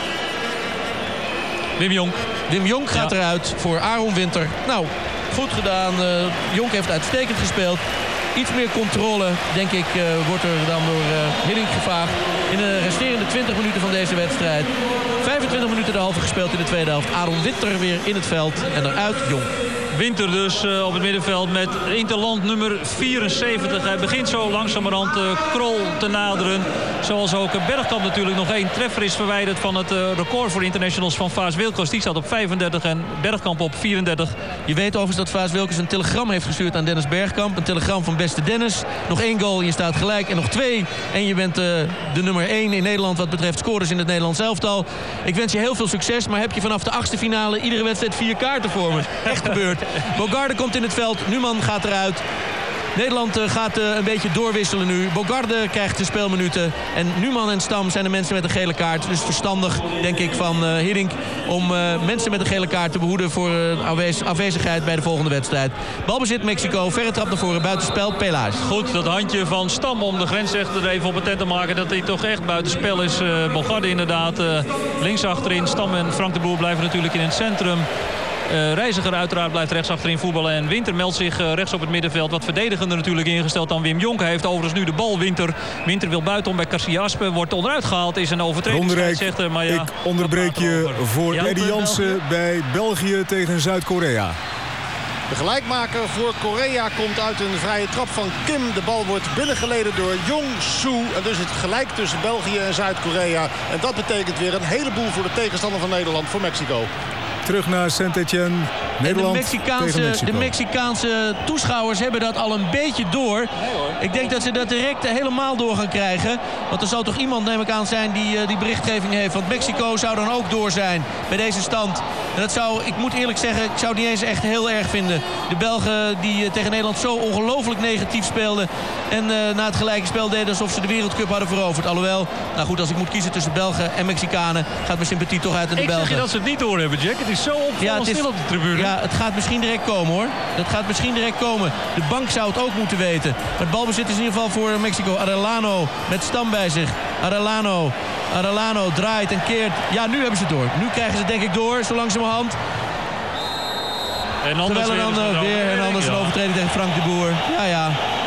Wim Jonk. Wim Jonk gaat ja. eruit voor Aaron Winter. Nou, goed gedaan. Uh, Jonk heeft uitstekend gespeeld. Iets meer controle, denk ik, uh, wordt er dan door uh, Hiddink gevraagd. In de resterende twintig minuten van deze wedstrijd. vijfentwintig minuten de halve gespeeld in de tweede helft. Aaron Winter weer in het veld en eruit Jonk. Winter dus uh, op het middenveld met interland nummer vierenzeventig. Hij begint zo langzamerhand uh, Krol te naderen. Zoals ook Bergkamp natuurlijk nog één treffer is verwijderd van het uh, record voor internationals van Vaas Wilkers. Die staat op vijfendertig en Bergkamp op vierendertig. Je weet overigens dat Vaas Wilkers een telegram heeft gestuurd aan Dennis Bergkamp. Een telegram van beste Dennis. Nog één goal, je staat gelijk. En nog twee. En je bent uh, de nummer één in Nederland wat betreft scores in het Nederlands elftal. Ik wens je heel veel succes. Maar heb je vanaf de achtste finale iedere wedstrijd vier kaarten voor me. Echt gebeurd. Bogarde komt in het veld. Numan gaat eruit. Nederland uh, gaat uh, een beetje doorwisselen nu. Bogarde krijgt de speelminuten. En Numan en Stam zijn de mensen met een gele kaart. Dus verstandig, denk ik, van uh, Hiddink om uh, mensen met een gele kaart te behoeden voor uh, afwez- afwezigheid bij de volgende wedstrijd. Balbezit Mexico. Verre trap naar voren. Buitenspel. Pelaez. Goed, dat handje van Stam om de grensrechter er even op attent te maken dat hij toch echt buitenspel is. Uh, Bogarde inderdaad. Uh, links achterin. Stam en Frank de Boer blijven natuurlijk in het centrum. Uh, Reiziger uiteraard blijft rechts achterin voetballen. En Winter meldt zich uh, rechts op het middenveld. Wat verdedigender natuurlijk ingesteld dan Wim Jonk. Hij heeft overigens nu de bal. Winter, Winter wil buitenom bij Garcia Asper. Wordt onderuit gehaald. Is een overtreding. Maar ja, ik onderbreek je voor ja, Eddie Jansen bij België tegen Zuid-Korea. De gelijkmaker voor Korea komt uit een vrije trap van Kim. De bal wordt binnengeleden door Jong-Soo. En dus het gelijk tussen België en Zuid-Korea. En dat betekent weer een heleboel voor de tegenstander van Nederland, voor Mexico. Terug naar Saint-Étienne. Nederland en de Mexicaanse, tegen Mexico. de Mexicaanse toeschouwers hebben dat al een beetje door. Nee, hoor. Ik denk dat ze dat direct helemaal door gaan krijgen. Want er zal toch iemand, neem ik aan, zijn die uh, die berichtgeving heeft. Want Mexico zou dan ook door zijn bij deze stand. En dat zou, ik moet eerlijk zeggen, ik zou het niet eens echt heel erg vinden. De Belgen die uh, tegen Nederland zo ongelooflijk negatief speelden. En uh, na het gelijke spel deden alsof ze de Wereldcup hadden veroverd. Alhoewel, nou goed, als ik moet kiezen tussen Belgen en Mexicanen, gaat mijn sympathie toch uit naar de Ik Belgen. zeg je dat ze het niet door hebben, Jack. Het is zo opvallend Ja, het is- stil op de tribune. Ja, het gaat misschien direct komen, hoor. Het gaat misschien direct komen. De bank zou het ook moeten weten. Maar het balbezit is in ieder geval voor Mexico. Arellano met Stam bij zich. Arellano. Arellano draait en keert. Ja, nu hebben ze het door. Nu krijgen ze het denk ik door, zo langzamerhand. En anders Terwijl er dan uh, weer en anders een overtreding tegen Frank de Boer. Ja, ja.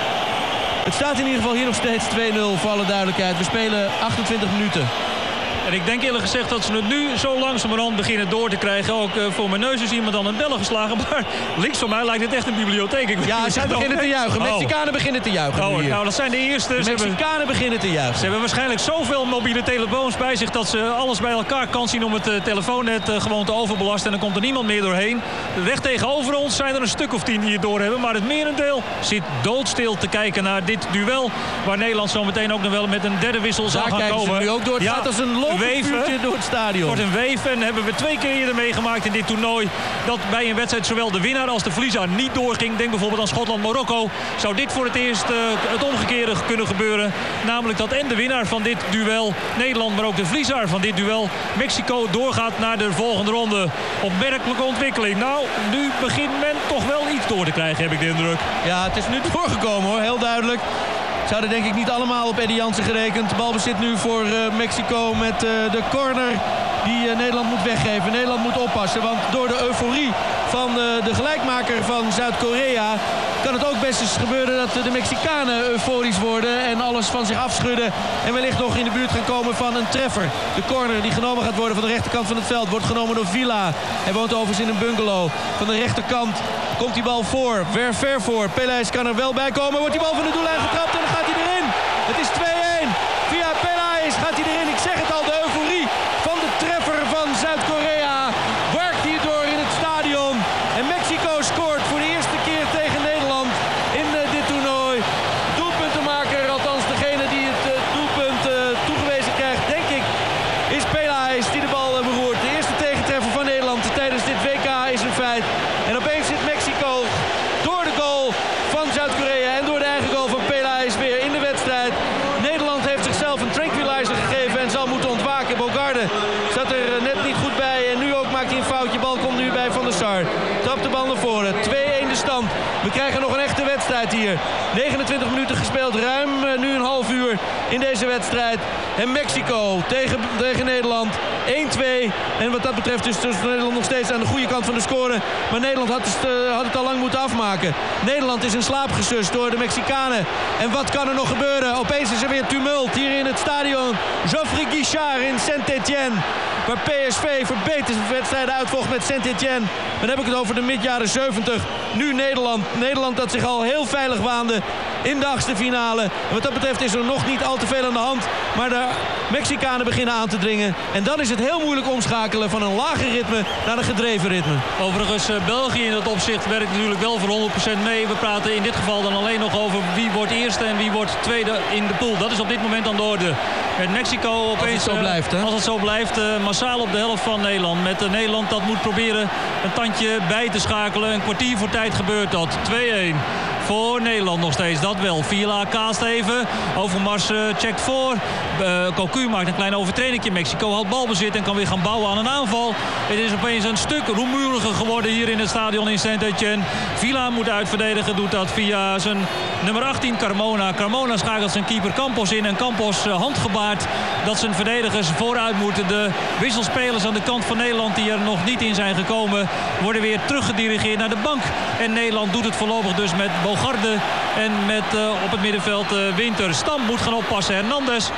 Het staat in ieder geval hier nog steeds twee nul voor alle duidelijkheid. We spelen achtentwintig minuten. En ik denk eerlijk gezegd dat ze het nu zo langzamerhand beginnen door te krijgen. Ook uh, voor mijn neus is iemand dan een bellen geslagen. Maar links van mij lijkt het echt een bibliotheek. Ik weet Ja, niet, ze zijn beginnen er te nog- juichen. Oh. Mexicanen beginnen te juichen. Oh, nu hier. nou, dat zijn de eerste. De Ze hebben, Mexicanen beginnen te juichen. ze hebben waarschijnlijk zoveel mobiele telefoons bij zich dat ze alles bij elkaar kan zien om het uh, telefoonnet uh, gewoon te overbelasten. En dan komt er niemand meer doorheen. Recht tegenover ons zijn er een stuk of tien die het doorhebben. Maar het merendeel zit doodstil te kijken naar dit duel. Waar Nederland zo meteen ook nog wel met een derde wissel zal Daar gaan kijken komen. ze nu ook door. Het Ja, gaat als een lopend weven. vuurtje door het stadion. Wordt een weef en hebben we twee keer eerder meegemaakt in dit toernooi dat bij een wedstrijd zowel de winnaar als de verliezer niet doorging. Denk bijvoorbeeld aan Schotland-Marokko. Zou dit voor het eerst uh, het omgekeerde kunnen gebeuren. Namelijk dat en de winnaar van dit duel, Nederland, maar ook de verliezer van dit duel, Mexico, doorgaat naar de volgende ronde. Opmerkelijke ontwikkeling. Nou, nu begint men toch wel iets door te krijgen, heb ik de indruk. Ja, het is nu doorgekomen, hoor. Heel duidelijk. Ze hadden denk ik niet allemaal op Eddie Jansen gerekend. De balbezit nu voor uh, Mexico met uh, de corner die uh, Nederland moet weggeven. Nederland moet oppassen, want door de euforie van uh, de gelijkmaker van Zuid-Korea kan het ook best eens gebeuren dat uh, de Mexicanen euforisch worden en alles van zich afschudden en wellicht nog in de buurt gaan komen van een treffer. De corner die genomen gaat worden van de rechterkant van het veld wordt genomen door Villa. Hij woont overigens in een bungalow. Van de rechterkant komt die bal voor, ver ver voor. Pelaes kan er wel bij komen, wordt die bal van de doellijn getrapt en dan gaat hij erin. Het is twee-één. Via Pelaes gaat hij erin. Ik zeg het al, de euforie van de treffer van Zuid-Korea werkt hier door in het stadion. En Mexico scoort voor de eerste keer tegen Nederland in uh, dit toernooi. Doelpuntenmaker, althans degene die het uh, doelpunt uh, toegewezen krijgt, denk ik, is Pelaes die de bal uh, beroert. De eerste tegentreffer van Nederland tijdens dit W K is een feit. En opeens zit Mexico door de goal van Zuid-Korea en door de eigen goal van Pelaes weer in de wedstrijd. Nederland heeft zichzelf een tranquilizer gegeven en zal moeten ontwaken. Bogarde zat er net niet goed bij en nu ook maakt hij een foutje. Bal komt nu bij Van der Sar. Trapt de bal naar voren. twee-één de stand. We krijgen nog een echte wedstrijd hier. negenentwintig minuten gespeeld. Ruim uh, nu een half uur in deze wedstrijd. En Mexico tegen, tegen Nederland. één-twee. En wat dat betreft is dus Nederland nog steeds aan de goede kant van de score. Maar Nederland had het, uh, had het al lang moeten afmaken. Nederland is in slaap gesust door de Mexicanen. En wat kan er nog gebeuren? Opeens is er weer tumult hier in het stadion. Geoffrey Guichard in Saint-Étienne. Waar P S V verbeterde wedstrijden uitvocht met Saint-Étienne. Dan heb ik het over de mid-jaren zeventig. Nu Nederland. Nederland dat zich al heel veilig waande in de achtste finale. En wat dat betreft is er nog niet al te veel aan de hand. Maar de Mexicanen beginnen aan te dringen. En dan is het heel moeilijk omschakelen van een lager ritme naar een gedreven ritme. Overigens, uh, België in dat opzicht werkt natuurlijk wel voor honderd procent mee. We praten in dit geval dan alleen nog over wie wordt eerste en wie wordt tweede in de pool. Dat is op dit moment aan de orde. Met Mexico opeens, Als het zo blijft, hè? Als het zo blijft, uh, massaal op de helft van Nederland. Met uh, Nederland dat moet proberen een tandje bij te schakelen. Een kwartier voor tijd gebeurt dat. twee-één. Voor Nederland nog steeds, dat wel. Villa kaast even. Overmars uh, checkt voor. Uh, Cocu maakt een klein overtredingje. Mexico houdt balbezit en kan weer gaan bouwen aan een aanval. Het is opeens een stuk rumoeriger geworden hier in het stadion in Saint-Étienne. Villa moet uitverdedigen, doet dat via zijn nummer achttien, Carmona. Carmona schakelt zijn keeper Campos in. En Campos uh, handgebaard dat zijn verdedigers vooruit moeten. De wisselspelers aan de kant van Nederland die er nog niet in zijn gekomen, worden weer teruggedirigeerd naar de bank. En Nederland doet het voorlopig dus met Bogarde en met uh, op het middenveld uh, Winter. Stam moet gaan oppassen. Hernandez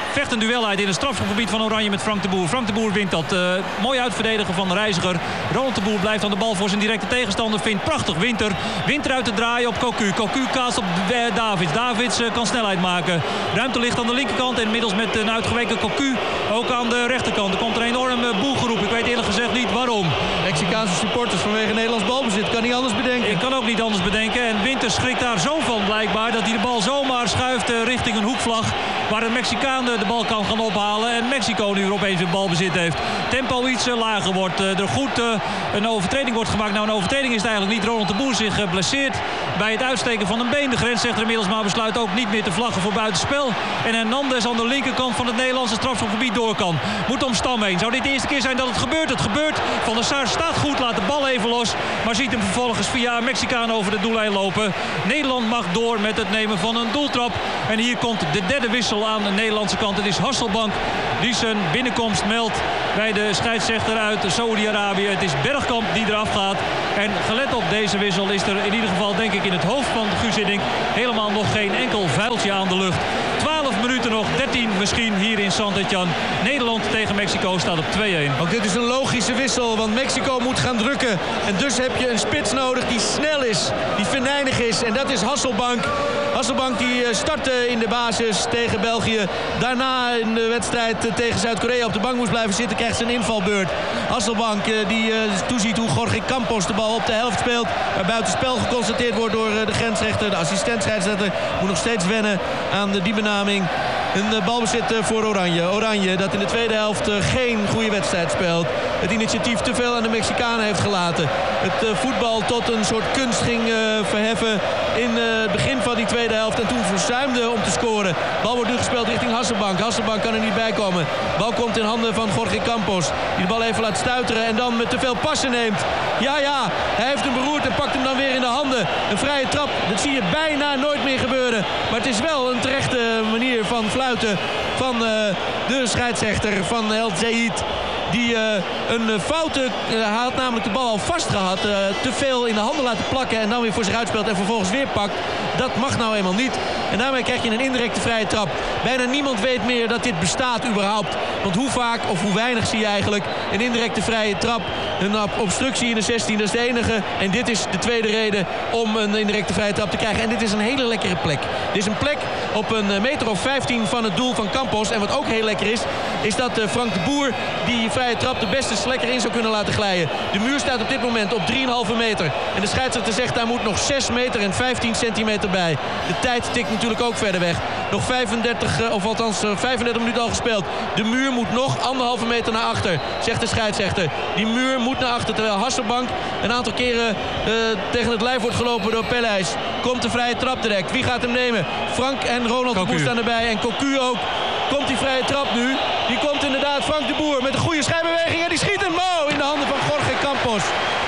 vecht een duel uit in het strafschopgebied van Oranje met Frank de Boer. Frank de Boer wint dat. Uh, mooi uitverdedigen van de Reiziger. Ronald de Boer blijft aan de bal voor zijn directe tegenstander. Vindt prachtig Winter. Winter uit te draaien op Cocu. Cocu kaast op uh, Davids. Davids uh, kan snelheid maken. Ruimte ligt aan de linkerkant. En inmiddels met een uitgeweken Cocu ook aan de rechterkant. Er komt een enorme boelgeroep. Ik weet eerlijk gezegd niet waarom. Mexicaanse supporters vanwege Nederlands balbezit. Kan niet anders bedenken. Ik kan ook niet anders bedenken. En Winter schrikt daar zo van blijkbaar dat hij de bal zomaar schuift uh, richting een hoekvlag. Waar de Mexicaan de bal kan gaan ophalen. En Mexico nu weer opeens een balbezit heeft. Tempo iets uh, lager wordt. Uh, er goed uh, een overtreding wordt gemaakt. Nou, een overtreding is het eigenlijk niet. Ronald de Boer zich uh, blesseert bij het uitsteken van een been. De grensrechter inmiddels maar besluit ook niet meer te vlaggen voor buitenspel. En Hernandez aan de linkerkant van het Nederlandse strafschopgebied door kan. Moet om Stam heen. Zou dit de eerste keer zijn dat het gebeurt? Het gebeurt. Van der Sar staat goed, laat de bal even los. Maar ziet hem vervolgens via een Mexicaan over de doellijn lopen. Nederland mag door met het nemen van een doeltrap. En hier komt de derde wissel aan de Nederlandse kant. Het is Hasselbank die zijn binnenkomst meldt bij de scheidsrechter uit Saoedi-Arabië. Het is Bergkamp die eraf gaat. En gelet op deze wissel is er in ieder geval, denk ik, in het hoofd van Guus Hiddink helemaal nog geen enkel vuiltje aan de lucht. twaalf minuten nog, dertien misschien hier in Santillán. Nederland tegen Mexico staat op twee-een. Ook dit is een logische wissel, want Mexico moet gaan drukken. En dus heb je een spits nodig die snel is, die venijnig is. En dat is Hasselbank. Hasselbank die startte in de basis tegen België. Daarna in de wedstrijd tegen Zuid-Korea op de bank moest blijven zitten. Krijgt zijn invalbeurt. Hasselbank die toeziet hoe Jorge Campos de bal op de helft speelt. Waar buitenspel geconstateerd wordt door de grensrechter. De assistent-scheidsrechter moet nog steeds wennen aan die benaming. Een balbezit voor Oranje. Oranje dat in de tweede helft geen goede wedstrijd speelt. Het initiatief te veel aan de Mexicanen heeft gelaten. Het voetbal tot een soort kunst ging verheffen in het begin van die tweede helft. En toen verzuimde om te scoren. Bal wordt nu gespeeld richting Hasselbank. Hasselbank kan er niet bij komen. Bal komt in handen van Jorge Campos. Die de bal even laat stuiteren en dan met te veel passen neemt. Ja, ja, hij heeft hem beroerd en pakt hem dan weer in de handen. Een vrije trap, dat zie je bijna nooit meer gebeuren. Maar het is wel een terechte manier van fluiten van uh, de scheidsrechter van El Zeid. Die uh, een foute, uh, had namelijk de bal al vast gehad. Uh, te veel in de handen laten plakken en dan weer voor zich uitspeelt en vervolgens weer pakt. Dat mag nou eenmaal niet. En daarmee krijg je een indirecte vrije trap. Bijna niemand weet meer dat dit bestaat überhaupt. Want hoe vaak of hoe weinig zie je eigenlijk een indirecte vrije trap. Een obstructie in de zestien, dat is de enige. En dit is de tweede reden om een indirecte vrije trap te krijgen. En dit is een hele lekkere plek. Dit is een plek op een meter of vijftien van het doel van Campos. En wat ook heel lekker is, is dat uh, Frank de Boer die vrije trap de beste lekker in zou kunnen laten glijden. De muur staat op dit moment op drie komma vijf meter. En de scheidsrechter zegt daar moet nog zes meter en vijftien centimeter bij. De tijd tikt natuurlijk ook verder weg. Nog vijfendertig, of althans vijfendertig minuten al gespeeld. De muur moet nog anderhalve meter naar achter, zegt de scheidsrechter. Die muur moet naar achter, terwijl Hasselbank een aantal keren uh, tegen het lijf wordt gelopen door Pelleis. Komt de vrije trap direct. Wie gaat hem nemen? Frank en Ronald de Boer staan erbij. En Cocu ook. Komt die vrije trap nu. Die komt inderdaad Frank de Boer met een goede schijnbeweging. En die schiet hem Mo in de handen van Jorge Campos.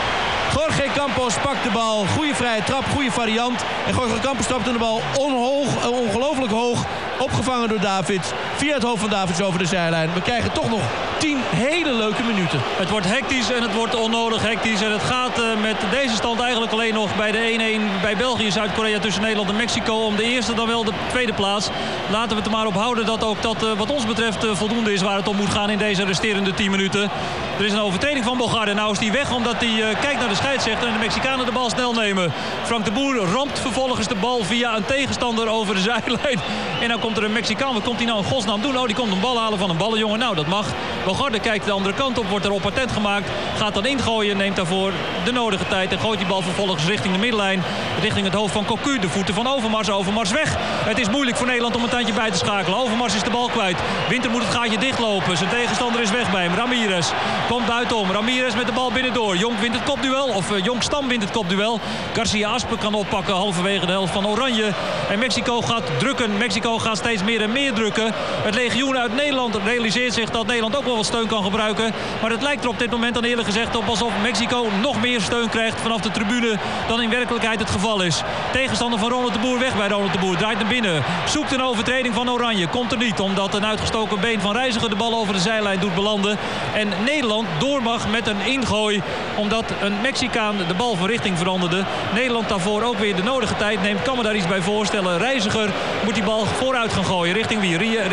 Jorge Campos pakt de bal. Goede vrije trap, goede variant. En Jorge Campos trapt de bal onhoog, ongelooflijk hoog. Opgevangen door Davids. Via het hoofd van Davids over de zijlijn. We krijgen toch nog tien hele leuke minuten. Het wordt hectisch en het wordt onnodig hectisch. En het gaat uh, met deze stand eigenlijk alleen nog bij de één-één bij België, Zuid-Korea tussen Nederland en Mexico. Om de eerste dan wel de tweede plaats. Laten we het er maar op houden dat ook dat uh, wat ons betreft uh, voldoende is waar het om moet gaan in deze resterende tien minuten. Er is een overtreding van Bogarde. Nou is die weg omdat hij uh, kijkt naar de scheidsrechter en de Mexicanen de bal snel nemen. Frank de Boer ramt vervolgens de bal via een tegenstander over de zijlijn. En dan komt er een Mexicaan. Wat komt hij nou in godsnaam doen? Oh, die komt een bal halen van een ballenjongen. Nou, dat mag. Bogarde kijkt de andere kant op, wordt erop patent gemaakt. Gaat dan ingooien, neemt daarvoor de nodige tijd. En gooit die bal vervolgens richting de middenlijn. Richting het hoofd van Cocu. De voeten van Overmars. Overmars weg. Het is moeilijk voor Nederland om een tandje bij te schakelen. Overmars is de bal kwijt. Winter moet het gaatje dichtlopen. Zijn tegenstander is weg bij hem. Ramirez komt buitenom. Ramirez met de bal binnendoor. Jonk wint het kopduel. Of uh, Jonk Stam wint het kopduel. Garcia Aspe kan oppakken halverwege de helft van Oranje. En Mexico gaat drukken. Mexico gaat steeds meer en meer drukken. Het legioen uit Nederland realiseert zich dat Nederland ook wel wat steun kan gebruiken. Maar het lijkt er op dit moment dan eerlijk gezegd op alsof Mexico nog meer steun krijgt vanaf de tribune dan in werkelijkheid het geval is. Tegenstander van Ronald de Boer weg bij Ronald de Boer. Draait naar binnen. Zoekt een overtreding van Oranje. Komt er niet omdat een uitgestoken been van Reiziger de bal over de zijlijn doet belanden. En Nederland door mag met een ingooi omdat een Mexicaan de bal van richting veranderde. Nederland daarvoor ook weer de nodige tijd neemt. Kan me daar iets bij voorstellen. Reiziger moet die bal vooruit gaan gooien. Richting wie? Richting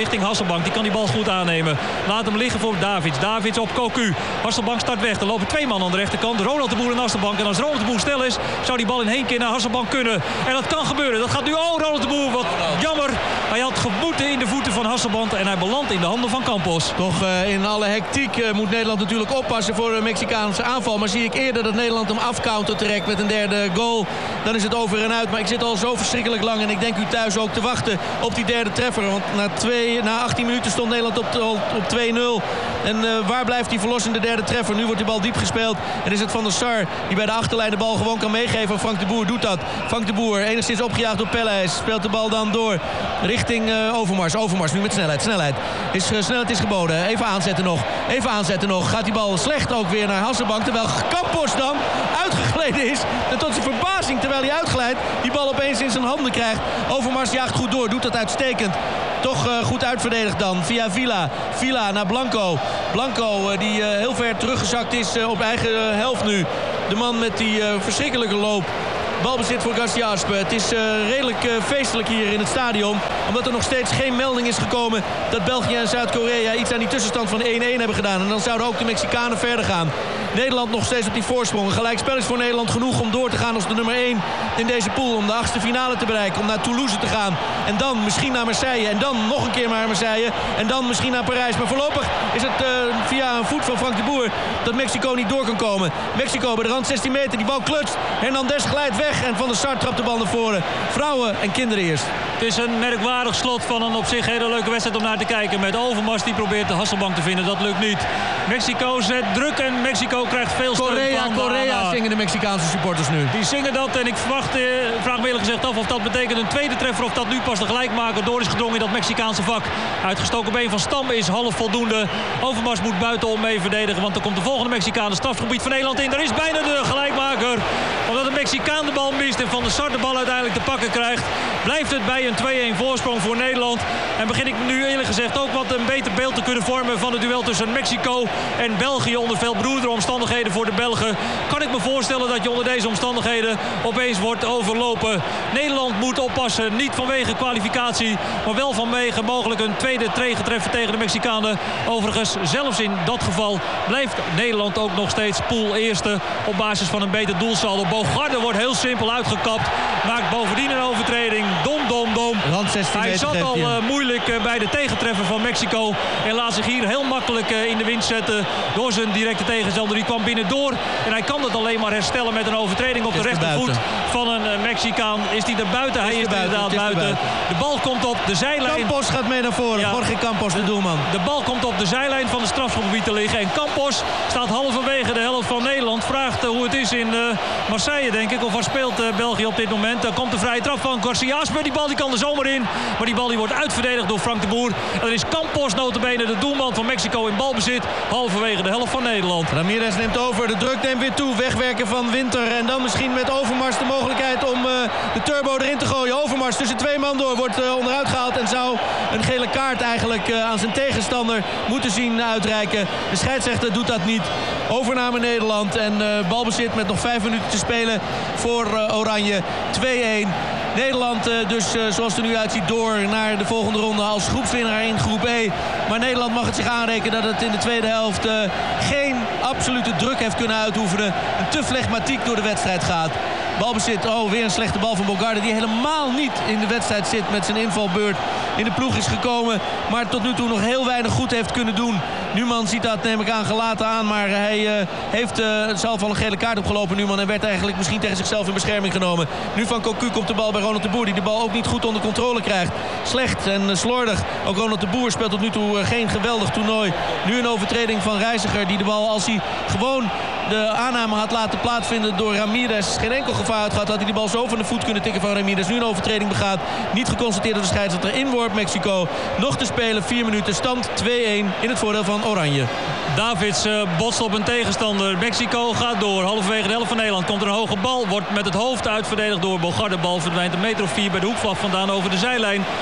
richting Hasselbank. Die kan die bal goed aannemen. Laat hem liggen voor Davids. Davids op Cocu. Hasselbank start weg. Er lopen twee man aan de rechterkant. Ronald de Boer en Hasselbank. En als Ronald de Boer snel is, zou die bal in één keer naar Hasselbank kunnen. En dat kan gebeuren. Dat gaat nu. Oh, Ronald de Boer. Wat jammer. Hij had gemoeten in de voeten van Hasselbank. En hij belandt in de handen van Campos. Toch uh, in alle hectiek uh, moet Nederland natuurlijk oppassen voor een Mexicaanse aanval. Maar zie ik eerder dat Nederland hem afcountert direct met een derde goal. Dan is het over en uit. Maar ik zit al zo verschrikkelijk lang. En ik denk u thuis ook te wachten op die derde treffer. Want na, twee, na achttien minuten stond Nederland op, op twee nul. En uh, waar blijft die verlossende derde treffer? Nu wordt die bal diep gespeeld. En is het Van der Sar die bij de achterlijn de bal gewoon kan meegeven. Frank de Boer doet dat. Frank de Boer enigszins opgejaagd door Pelles. Speelt de bal dan door richting uh, Overmars. Overmars nu met snelheid. Snelheid is, uh, snelheid is geboden. Even aanzetten nog. Even aanzetten nog. Gaat die bal slecht ook weer naar Hasselbank. Terwijl Campos dan uitgegleden is. En tot zijn verbazing terwijl hij uitglijdt die bal opeens in zijn handen krijgt. Overmars jaagt goed door. Doet dat uitstekend. Toch uh, goed uitverdedigd dan via Villa. Villa naar Blanco. Blanco uh, die uh, heel ver teruggezakt is uh, op eigen uh, helft nu. De man met die uh, verschrikkelijke loop. Balbezit voor Garcia Aspe. Het is uh, redelijk uh, feestelijk hier in het stadion. Omdat er nog steeds geen melding is gekomen dat België en Zuid-Korea iets aan die tussenstand van één één hebben gedaan. En dan zouden ook de Mexicanen verder gaan. Nederland nog steeds op die voorsprong. Een gelijkspel is voor Nederland genoeg om door te gaan als de nummer één in deze pool. Om de achtste finale te bereiken. Om naar Toulouse te gaan. En dan misschien naar Marseille. En dan nog een keer naar Marseille. En dan misschien naar Parijs. Maar voorlopig is het uh, via een voet van Frank de Boer dat Mexico niet door kan komen. Mexico bij de rand zestien meter. Die bal klutst. Hernandez glijdt weg. En Van der Sar trapt de bal naar voren. Vrouwen en kinderen eerst. Het is een merkwaardig slot van een op zich hele leuke wedstrijd om naar te kijken. Met Overmars die probeert de Hasselbank te vinden. Dat lukt niet. Mexico zet druk en Mexico krijgt veel steun Korea, van Korea Ghana. zingen de Mexicaanse supporters nu. Die zingen dat en ik verwacht, eh, vraag me eerlijk gezegd af of dat betekent een tweede treffer. Of dat nu pas de gelijkmaker door is gedrongen in dat Mexicaanse vak. Uitgestoken been van Stam is half voldoende. Overmars moet buitenom mee verdedigen. Want dan komt de volgende Mexicaanse strafgebied van Nederland in. Daar is bijna de gelijkmaker. Omdat de Mexicaan de bal mist en Van der Sar de bal uiteindelijk te pakken krijgt. Blijft het bij een twee één voorsprong voor Nederland. En begin ik nu eerlijk gezegd ook wat een beter beeld te kunnen vormen van het duel tussen Mexico en België. Onder veel broedere omstandigheden voor de Belgen. Kan ik me voorstellen dat je onder deze omstandigheden opeens wordt overlopen. Nederland moet oppassen. Niet vanwege kwalificatie. Maar wel vanwege mogelijk een tweede tegentreffer tegen de Mexicanen. Overigens, zelfs in dat geval blijft Nederland ook nog steeds pool eerste. Op basis van een beter doelsaldo. Bogarde wordt heel simpel uitgekapt. Maakt bovendien een overtreding. Dom, dom, dom. Hij zat al uh, moeilijk uh, bij de tegentreffer van Mexico. En laat zich hier heel makkelijk uh, in de wind zetten. Door zijn directe tegenstander. Die kwam binnendoor. En hij kan dat alleen maar herstellen met een overtreding op de rechtervoet van een uh, Mexicaan. Is hij er buiten? Hij is, is inderdaad buiten. buiten. De bal komt op de zijlijn. Campos gaat mee naar voren. Ja. Jorge Campos, de doelman. De bal komt op de zijlijn van het strafschopgebied te liggen. En Campos staat halverwege de helft van Nederland. Vraagt uh, hoe het is in uh, Marseille, denk ik. Of waar speelt uh, België op dit moment? Dan komt de vrije trap van Garcia Aspe. Die bal die kan er zomaar in. Maar die bal die wordt uitverdedigd door Frank de Boer. En dan is Campos notabene de doelman van Mexico in balbezit. Halverwege de helft van Nederland. Ramirez neemt over. De druk neemt weer toe. Wegwerken van Winter. En dan misschien met Overmars de mogelijkheid om uh, de turbo erin te gooien. Overmars tussen twee man door wordt uh, onderuit gehaald. En zou een gele kaart eigenlijk uh, aan zijn tegenstander moeten zien uitreiken. De scheidsrechter doet dat niet. Overname Nederland. En uh, balbezit met nog vijf minuten te spelen voor uh, Oranje. twee één. Nederland uh, dus uh, zoals het er nu uitziet door naar de volgende ronde als groepswinnaar in groep E. Maar Nederland mag het zich aanrekenen dat het in de tweede helft uh, geen absolute druk heeft kunnen uitoefenen. Een te flegmatiek door de wedstrijd gaat. Balbezit, oh weer een slechte bal van Bogarde die helemaal niet in de wedstrijd zit met zijn invalbeurt. In de ploeg is gekomen, maar tot nu toe nog heel weinig goed heeft kunnen doen. Numan ziet dat, neem ik aan, gelaten aan, maar hij uh, heeft uh, zelf al een gele kaart opgelopen, Numan. En werd eigenlijk misschien tegen zichzelf in bescherming genomen. Nu van Cocu komt de bal bij Ronald de Boer, die de bal ook niet goed onder controle krijgt. Slecht en uh, slordig. Ook Ronald de Boer speelt tot nu toe uh, geen geweldig toernooi. Nu een overtreding van Reiziger, die de bal, als hij gewoon de aanname had laten plaatsvinden door Ramirez, geen enkel gevaar had gehad, had hij die bal zo van de voet kunnen tikken van Ramirez. Nu een overtreding begaat. Niet geconstateerd door de scheidsrechter. Inworp Mexico. Nog te spelen. vier minuten. Stand twee één in het voordeel van Oranje. Davids uh, botst op een tegenstander. Mexico gaat door. Halverwege de helft van Nederland komt er een hoge bal. Wordt met het hoofd uitverdedigd door Bogarde. De bal verdwijnt een meter of vier bij de hoekvlag vandaan over de zijlijn.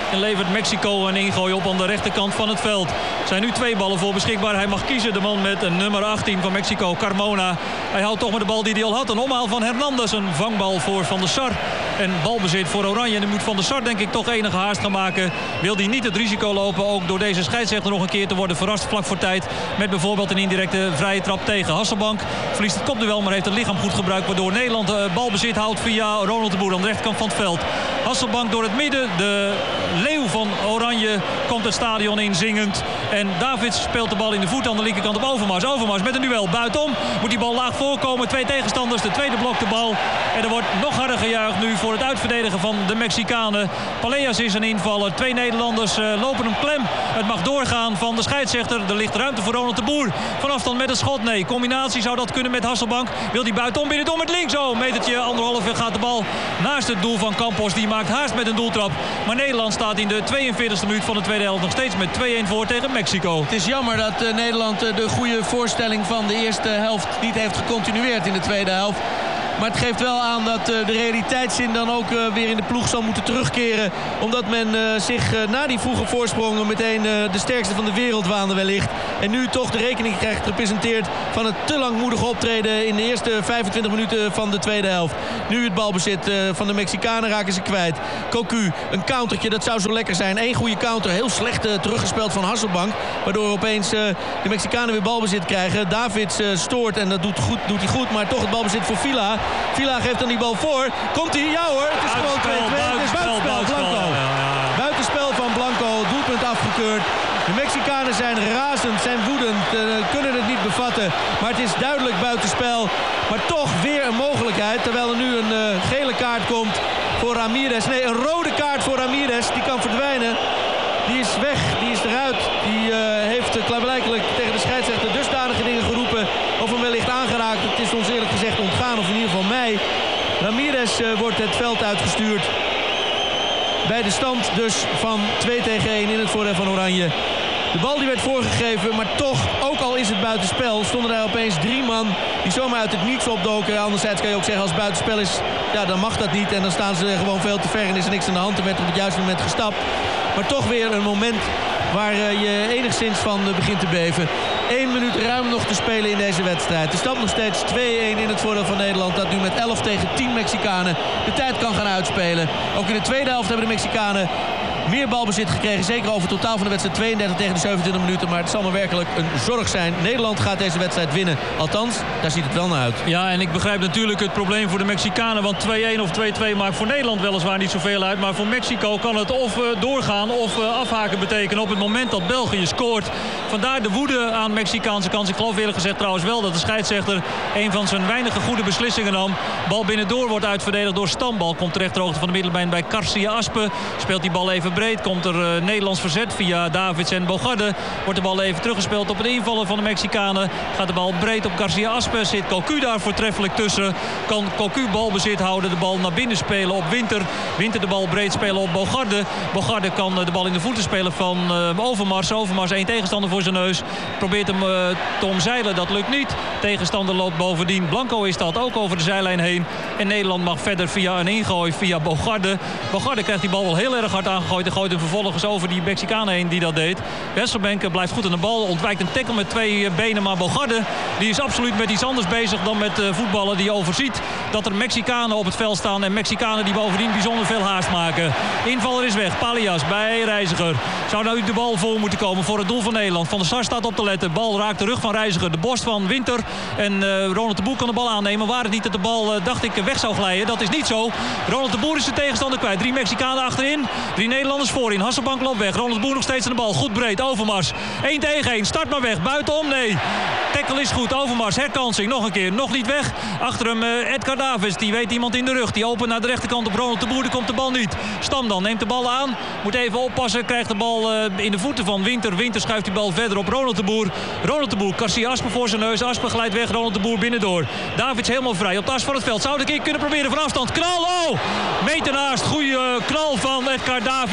En levert Mexico een ingooi op aan de rechterkant van het veld. Er zijn nu twee ballen voor beschikbaar. Hij mag kiezen, de man met nummer achttien van Mexico, Carmona. Hij houdt toch met de bal die hij al had. Een omhaal van Hernandez, een vangbal voor Van der Sar. En balbezit voor Oranje. En dan moet Van der Sar denk ik toch enige haast gaan maken. Wil hij niet het risico lopen ook door deze scheidsrechter nog een keer te worden verrast vlak voor tijd. Met bijvoorbeeld een indirecte vrije trap tegen Hasselbank. Verliest het kopduel, maar heeft het lichaam goed gebruikt. Waardoor Nederland uh, balbezit houdt via Ronald de Boer aan de rechterkant van het veld. Hasselbank door het midden. De leeuw van Oranje komt het stadion in zingend. En Davids speelt de bal in de voet aan de linkerkant op Overmars. Overmars met een duel buitenom. Moet die bal laag voorkomen. Twee tegenstanders. De tweede blok de bal. En er wordt nog harder gejuicht nu voor het uitverdedigen van de Mexicanen. Paleas is een invaller. Twee Nederlanders uh, lopen hem klem. Het mag doorgaan van de scheidsrechter. Er ligt ruimte voor Ronald de Boer. Van afstand met een schot. Nee, combinatie zou dat kunnen met Hasselbank. Wil die buitenom binnen door met links. Oh, metertje anderhalf gaat de bal naast het doel van Campos. Die maakt haast met een doeltrap. Maar Nederland staat in de tweeënveertigste minuut van de tweede helft nog steeds met twee-een voor tegen Mexico. Het is jammer dat uh, Nederland uh, de goede voorstelling van de eerste helft niet heeft gecontinueerd in de tweede helft. Maar het geeft wel aan dat uh, de realiteitszin dan ook uh, weer in de ploeg zal moeten terugkeren. Omdat men uh, zich uh, na die vroege voorsprongen meteen uh, de sterkste van de wereld waande wellicht. En nu toch de rekening krijgt gepresenteerd van het te langmoedige optreden in de eerste vijfentwintig minuten van de tweede helft. Nu het balbezit uh, van de Mexicanen raken ze kwijt. Cocu, een countertje, dat zou zo lekker zijn. Eén goede counter, heel slecht uh, teruggespeeld van Hasselbank. Waardoor opeens uh, de Mexicanen weer balbezit krijgen. Davids uh, stoort en dat doet, goed, doet hij goed. Maar toch het balbezit voor Villa. Villa geeft dan die bal voor. Komt hij? Ja hoor. Het is gewoon twee-twee. Het is buitenspel. Blanco. Ja, ja. Buitenspel van Blanco. Doelpunt afgekeurd. De Mexicanen zijn razend, zijn woedend. Uh, kunnen het niet bevatten. Maar het is duidelijk buitenspel. Maar toch weer een mogelijkheid. Terwijl er nu een uh, gele kaart komt voor Ramirez. Nee, een rode kaart voor Ramirez. Die kan verdwijnen. Die is weg. Die is eruit. Die uh, heeft uh, klaarblijkelijk tegen de scheidsrechter dusdanige dingen geroepen. Of hem wellicht aangeraakt. Het is ons eerlijk gezegd ontgaan. Of in ieder geval mij. Ramirez uh, wordt het veld uitgestuurd. Bij de stand dus van twee tegen één in het voordeel van Oranje. De bal die werd voorgegeven, maar toch, ook al is het buitenspel, stonden daar opeens drie man die zomaar uit het niets opdoken. Anderzijds kan je ook zeggen, als het buitenspel is, ja, dan mag dat niet. En dan staan ze gewoon veel te ver en is er niks aan de hand. Er werd op het juiste moment gestapt. Maar toch weer een moment waar je enigszins van begint te beven. Eén minuut ruim nog te spelen in deze wedstrijd. De stand nog steeds twee-één in het voordeel van Nederland. Dat nu met elf tegen tien Mexicanen de tijd kan gaan uitspelen. Ook in de tweede helft hebben de Mexicanen meer balbezit gekregen. Zeker over het totaal van de wedstrijd tweeëndertig tegen de zevenentwintig minuten. Maar het zal maar werkelijk een zorg zijn. Nederland gaat deze wedstrijd winnen. Althans, daar ziet het wel naar uit. Ja, en ik begrijp natuurlijk het probleem voor de Mexicanen. Want twee-één of twee-twee maakt voor Nederland weliswaar niet zoveel uit. Maar voor Mexico kan het of uh, doorgaan of uh, afhaken betekenen op het moment dat België scoort. Vandaar de woede aan Mexicaanse kant. Ik geloof eerlijk gezegd trouwens wel dat de scheidsrechter een van zijn weinige goede beslissingen nam. Bal binnendoor wordt uitverdedigd door Stambal. Komt terecht ter hoogte van de middenlijn bij Garcia Aspe. Speelt die bal even breed. Komt er uh, Nederlands verzet via Davids en Bogarde. Wordt de bal even teruggespeeld op het invallen van de Mexicanen. Gaat de bal breed op Garcia Aspe. Zit Cocu daar voortreffelijk tussen. Kan Cocu balbezit houden. De bal naar binnen spelen op Winter. Winter de bal breed spelen op Bogarde. Bogarde kan uh, de bal in de voeten spelen van uh, Overmars. Overmars één tegenstander voor zijn neus. Probeert hem uh, te omzeilen. Dat lukt niet. Tegenstander loopt bovendien. Blanco is dat ook over de zijlijn heen. En Nederland mag verder via een ingooi via Bogarde. Bogarde krijgt die bal wel heel erg hard aangegooid. En gooit hem vervolgens over die Mexicanen heen die dat deed. Westerbenk blijft goed aan de bal. Ontwijkt een tackle met twee benen. Maar Bogarde die is absoluut met iets anders bezig dan met uh, voetballen. Die overziet dat er Mexicanen op het veld staan. En Mexicanen die bovendien bijzonder veel haast maken. Invaller is weg. Palias bij Reiziger. Zou nou de bal voor moeten komen voor het doel van Nederland. Van der Sar staat op te letten. Bal raakt de rug van Reiziger. De borst van Winter. En uh, Ronald de Boer kan de bal aannemen. Waar het niet dat de bal, uh, dacht ik, weg zou glijden. Dat is niet zo. Ronald de Boer is de tegenstander kwijt. Drie Mexicanen achterin. Drie Nederlanders voorin. Hasselbank loopt weg. Ronald de Boer nog steeds aan de bal. Goed breed. Overmars. één tegen één. Start maar weg. Buitenom. Nee. Tackle is goed. Overmars. Herkansing. Nog een keer. Nog niet weg. Achter hem uh, Edgar Davids. Die weet iemand in de rug. Die opent naar de rechterkant op Ronald de Boer. Er komt de bal niet. Stam dan. Neemt de bal aan. Moet even oppassen. Krijgt de bal uh, in de voeten van Winter. Winter schuift die bal verder op Ronald de Boer. Ronald de Boer. Garcia Aspe voor zijn neus. Aspe glijdt weg. Ronald de Boer binnendoor. Davids helemaal vrij. Op de as van het veld. Zou de keer kunnen proberen van afstand. Knal. Oh! Meter naast. Goeie uh, knal van Edgar Davids.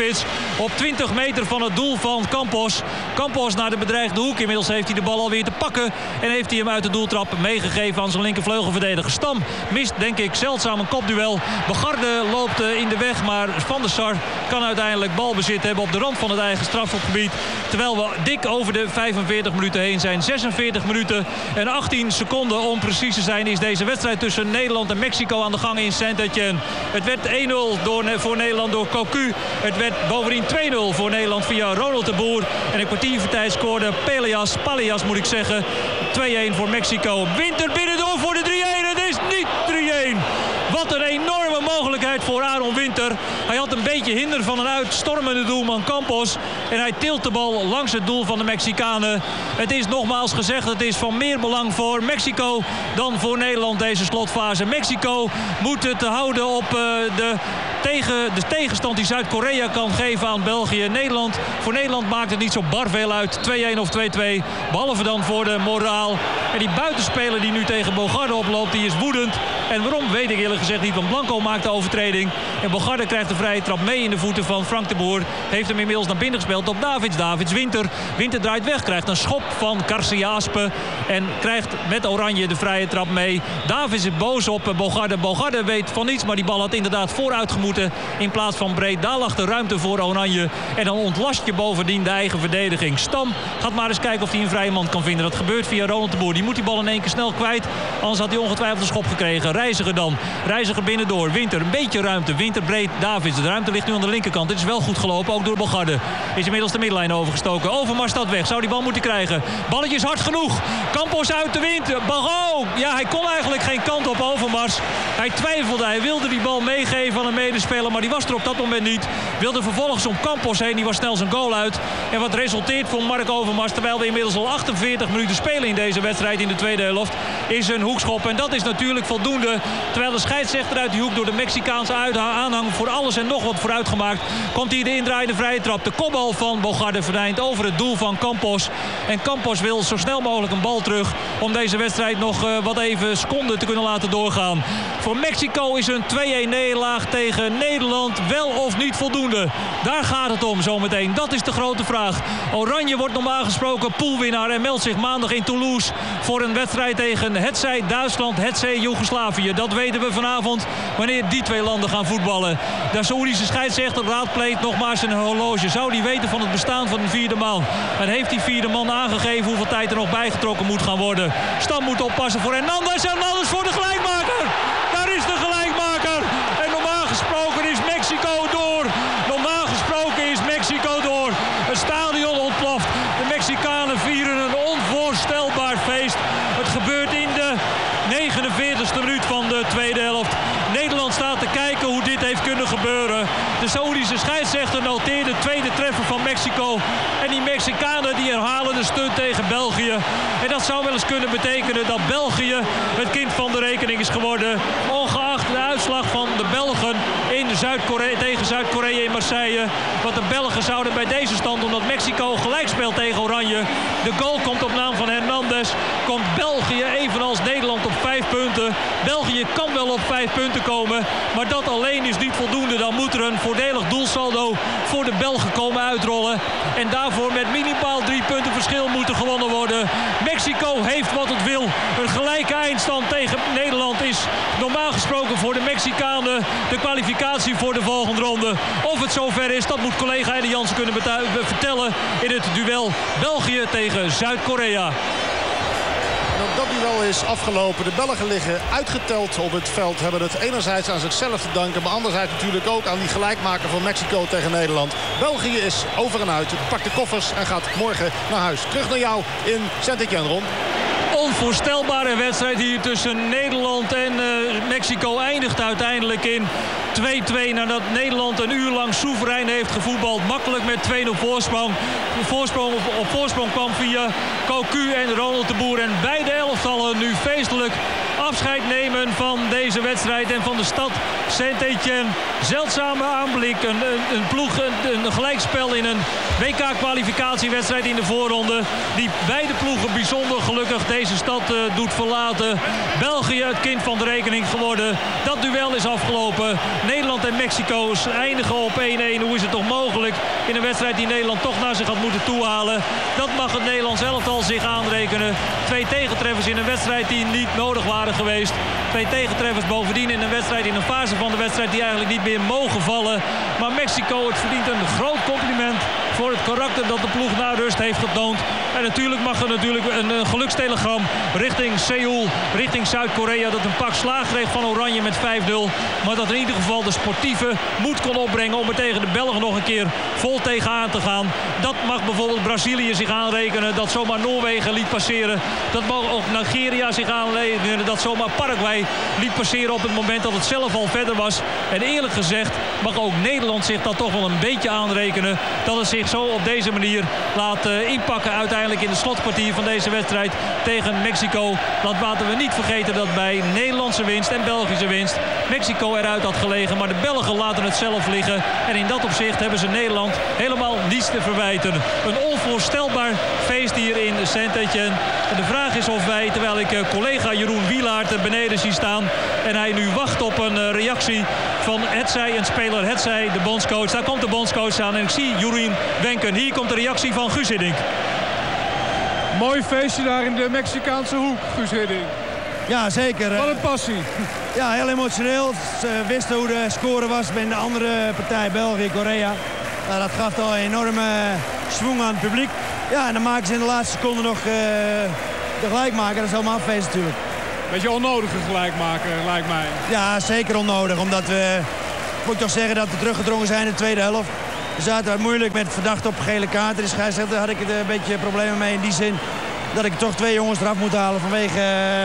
spits. Op twintig meter van het doel van Campos. Campos naar de bedreigde hoek. Inmiddels heeft hij de bal alweer te pakken. En heeft hij hem uit de doeltrap meegegeven aan zijn linkervleugelverdediger. Stam mist denk ik zeldzaam een kopduel. Bogarde loopt in de weg. Maar Van der Sar kan uiteindelijk balbezit hebben op de rand van het eigen strafschopgebied. Terwijl we dik over de vijfenveertig minuten heen zijn. zesenveertig minuten en achttien seconden om precies te zijn is deze wedstrijd tussen Nederland en Mexico aan de gang in Saint-Étienne. Het werd één nul door, voor Nederland door Cocu. Het werd bovendien twee nul voor Nederland via Ronald de Boer. En een kwartier voor tijd scoorde Peleas, Palias moet ik zeggen. twee-een voor Mexico. Winter binnendoor voor de drie-een. Het is niet drie-een. Wat een enorme mogelijkheid voor Aaron Winter. Hij had een beetje hinder van een uitstormende doelman Campos. En hij tilt de bal langs het doel van de Mexicanen. Het is nogmaals gezegd, het is van meer belang voor Mexico dan voor Nederland deze slotfase. Mexico moet het houden op uh, de, tegen, de tegenstand die Zuid-Korea kan geven aan België. Nederland, voor Nederland maakt het niet zo bar veel uit. twee-een of twee-twee. Behalve dan voor de moraal. En die buitenspeler die nu tegen Bogarde oploopt, die is woedend. En waarom weet ik eerlijk gezegd niet, want Blanco maakt de overtreding. En Bogarde krijgt de vrije trap mee in de voeten van Frank de Boer. Heeft hem inmiddels naar binnen gespeeld op Davids. Davids Winter. Winter draait weg, krijgt een schop van Garcia Aspe. En krijgt met Oranje de vrije trap mee. Davids is boos op Bogarde. Bogarde weet van niets, maar die bal had inderdaad vooruit gemoeten in plaats van breed. Daar lag de ruimte voor Oranje. En dan ontlast je bovendien de eigen verdediging. Stam gaat maar eens kijken of hij een vrije man kan vinden. Dat gebeurt via Ronald de Boer. Die moet die bal in één keer snel kwijt. Anders had hij ongetwijfeld een schop gekregen. Reiziger dan. Reiziger binnendoor. Winter, een beetje ruimte. Winter breed. Davids. De ruimte ligt nu aan de linkerkant. Dit is wel goed gelopen, ook door Bogarde. Is inmiddels de middenlijn overgestoken. Overmars staat weg. Zou die bal moeten krijgen. Balletje is hard genoeg. Campos uit de wind. Barro. Ja, hij kon eigenlijk geen kant op Overmars. Hij twijfelde. Hij wilde die bal meegeven aan een medespeler, maar die was er op dat moment niet. Wilde vervolgens om Campos heen. Die was snel zijn goal uit. En wat resulteert voor Mark Overmars, terwijl we inmiddels al achtenveertig minuten spelen in deze wedstrijd in de tweede helft, is een hoekschop. En dat is natuurlijk voldoende. Terwijl de scheidsrechter uit die hoek door de Mexicaanse aanhang voor alles en nog wat vooruit gemaakt, komt hier de indraaiende vrije trap. De kopbal van Bogarde verdwijnt over het doel van Campos. En Campos wil zo snel mogelijk een bal terug om deze wedstrijd nog uh, wat even seconden te kunnen laten doorgaan. Voor Mexico is een twee-een nederlaag tegen Nederland wel of niet voldoende. Daar gaat het om zometeen. Dat is de grote vraag. Oranje wordt normaal gesproken poolwinnaar en meldt zich maandag in Toulouse voor een wedstrijd tegen hetzij Duitsland, hetzij Joegoslavië. Dat weten we vanavond wanneer die twee landen gaan voetballen. De Saoedische scheidsrechter raadpleegt nogmaals een horloge. Zou die weten van het bestaan van een vierde man? En heeft die vierde man aangegeven hoeveel tijd er nog bijgetrokken moet gaan worden? Stam moet oppassen voor Hernandez. Hernandez voor de gelijkmaker. Daar is de gelijkmaker. En normaal gesproken is Mexico door. Normaal gesproken is Mexico door. Het stadion ontploft. De Mexicanen vieren een onvoorstelbaar feest. Het gebeurt in de negenenveertigste minuut van de tweede helft. Nederland staat te kijken hoe dit heeft kunnen gebeuren. De Saoedische scheidsrechter noteert de tweede treffer van Mexico. En die Mexicanen die herhalen de stunt tegen België. En dat zou wel eens kunnen betekenen dat België het kind van de rekening is geworden. Ongeacht de uitslag van de Belgen in Zuid-Korea, tegen Zuid-Korea in Marseille. Want de Belgen zouden bij deze stand, omdat Mexico gelijk speelt tegen Oranje, de goal komt op naam van Hernandez, komt België evenals Nederland op vijf punten. België kan wel op vijf punten komen, maar dat alleen is niet voldoende. Dan moet er een voordelig doelsaldo voor de Belgen komen uitrollen. En daarvoor met minimaal drie punten verschil moeten gewonnen worden. Mexico heeft wat het wil. Een gelijke eindstand tegen Nederland is normaal gesproken voor de Mexicanen de kwalificatie voor de volgende ronde. Of het zover is, dat moet collega Eddie Jansen kunnen vertellen in het duel België tegen Zuid-Korea. Dat duel is afgelopen. De Belgen liggen uitgeteld op het veld. Hebben het enerzijds aan zichzelf te danken, maar anderzijds natuurlijk ook aan die gelijkmaker van Mexico tegen Nederland. België is over en uit. Pakt de koffers en gaat morgen naar huis. Terug naar jou in Saint-Étienne, Ron. Onvoorstelbare wedstrijd hier tussen Nederland en uh, Mexico eindigt uiteindelijk in twee-twee. Nadat Nederland een uur lang soeverein heeft gevoetbald. Makkelijk met twee nul voorsprong. Voorsprong op, op voorsprong kwam via Cocu en Ronald de Boer. En beide elftallen nu feestelijk afscheid nemen van deze wedstrijd en van de stad Saint-Étienne. Zeldzame aanblik, een, een, een ploeg, een, een gelijkspel in een W K-kwalificatiewedstrijd in de voorronde. Die beide ploegen bijzonder gelukkig deze stad uh, doet verlaten. België het kind van de rekening geworden. Dat duel is afgelopen. Nederland en Mexico eindigen op één-één. Hoe is het toch mogelijk in een wedstrijd die Nederland toch naar zich had moeten toehalen? Dat mag het Nederlands elftal zich aanrekenen. Twee tegentreffers in een wedstrijd die niet nodig waren geweest. Twee tegentreffers bovendien in een wedstrijd, in een fase van de wedstrijd die eigenlijk niet meer mogen vallen. Maar Mexico, het verdient een groot compliment voor het karakter dat de ploeg na rust heeft getoond. En natuurlijk mag er natuurlijk een, een gelukstelegram richting Seoul, richting Zuid-Korea, dat een pak slaag kreeg van Oranje met vijf nul. Maar dat in ieder geval de sportieve moed kon opbrengen om er tegen de Belgen nog een keer vol tegenaan te gaan. Dat mag bijvoorbeeld Brazilië zich aanrekenen, dat zomaar Noorwegen liet passeren. Dat mag ook Nigeria zich aanrekenen, dat zomaar Paraguay liet passeren op het moment dat het zelf al verder was. En eerlijk gezegd mag ook Nederland zich dat toch wel een beetje aanrekenen, dat het zich zo op deze manier laat uh, inpakken uiteindelijk in de slotkwartier van deze wedstrijd tegen Mexico. Laten we niet vergeten dat bij Nederlandse winst en Belgische winst Mexico eruit had gelegen, maar de Belgen laten het zelf liggen. En in dat opzicht hebben ze Nederland helemaal niets te verwijten. Een onvoorstelbaar feest hier in Saint-Étienne. En de vraag is of wij, terwijl ik uh, collega Jeroen Wielaert er beneden zie staan en hij nu wacht op een uh, reactie van hetzij een speler, hetzij de bondscoach. Daar komt de bondscoach aan en ik zie Jeroen wenken. Hier komt de reactie van Guus Hiddink. Mooi feestje daar in de Mexicaanse hoek, Guus Hiddink. Ja, zeker. Wat een passie. Ja, heel emotioneel. Ze wisten hoe de score was bij de andere partij, België, Korea. Nou, dat gaf al een enorme schwung aan het publiek. Ja, en dan maken ze in de laatste seconde nog uh, de gelijkmaker. Dat is helemaal een feest natuurlijk. Beetje onnodige gelijkmaker, lijkt mij. Ja, zeker onnodig. Omdat we, moet ik toch zeggen, dat we teruggedrongen zijn in de tweede helft. We zaten wat moeilijk met verdacht op gele kaarten. Dus daar had ik er een beetje problemen mee in die zin dat ik toch twee jongens eraf moet halen vanwege...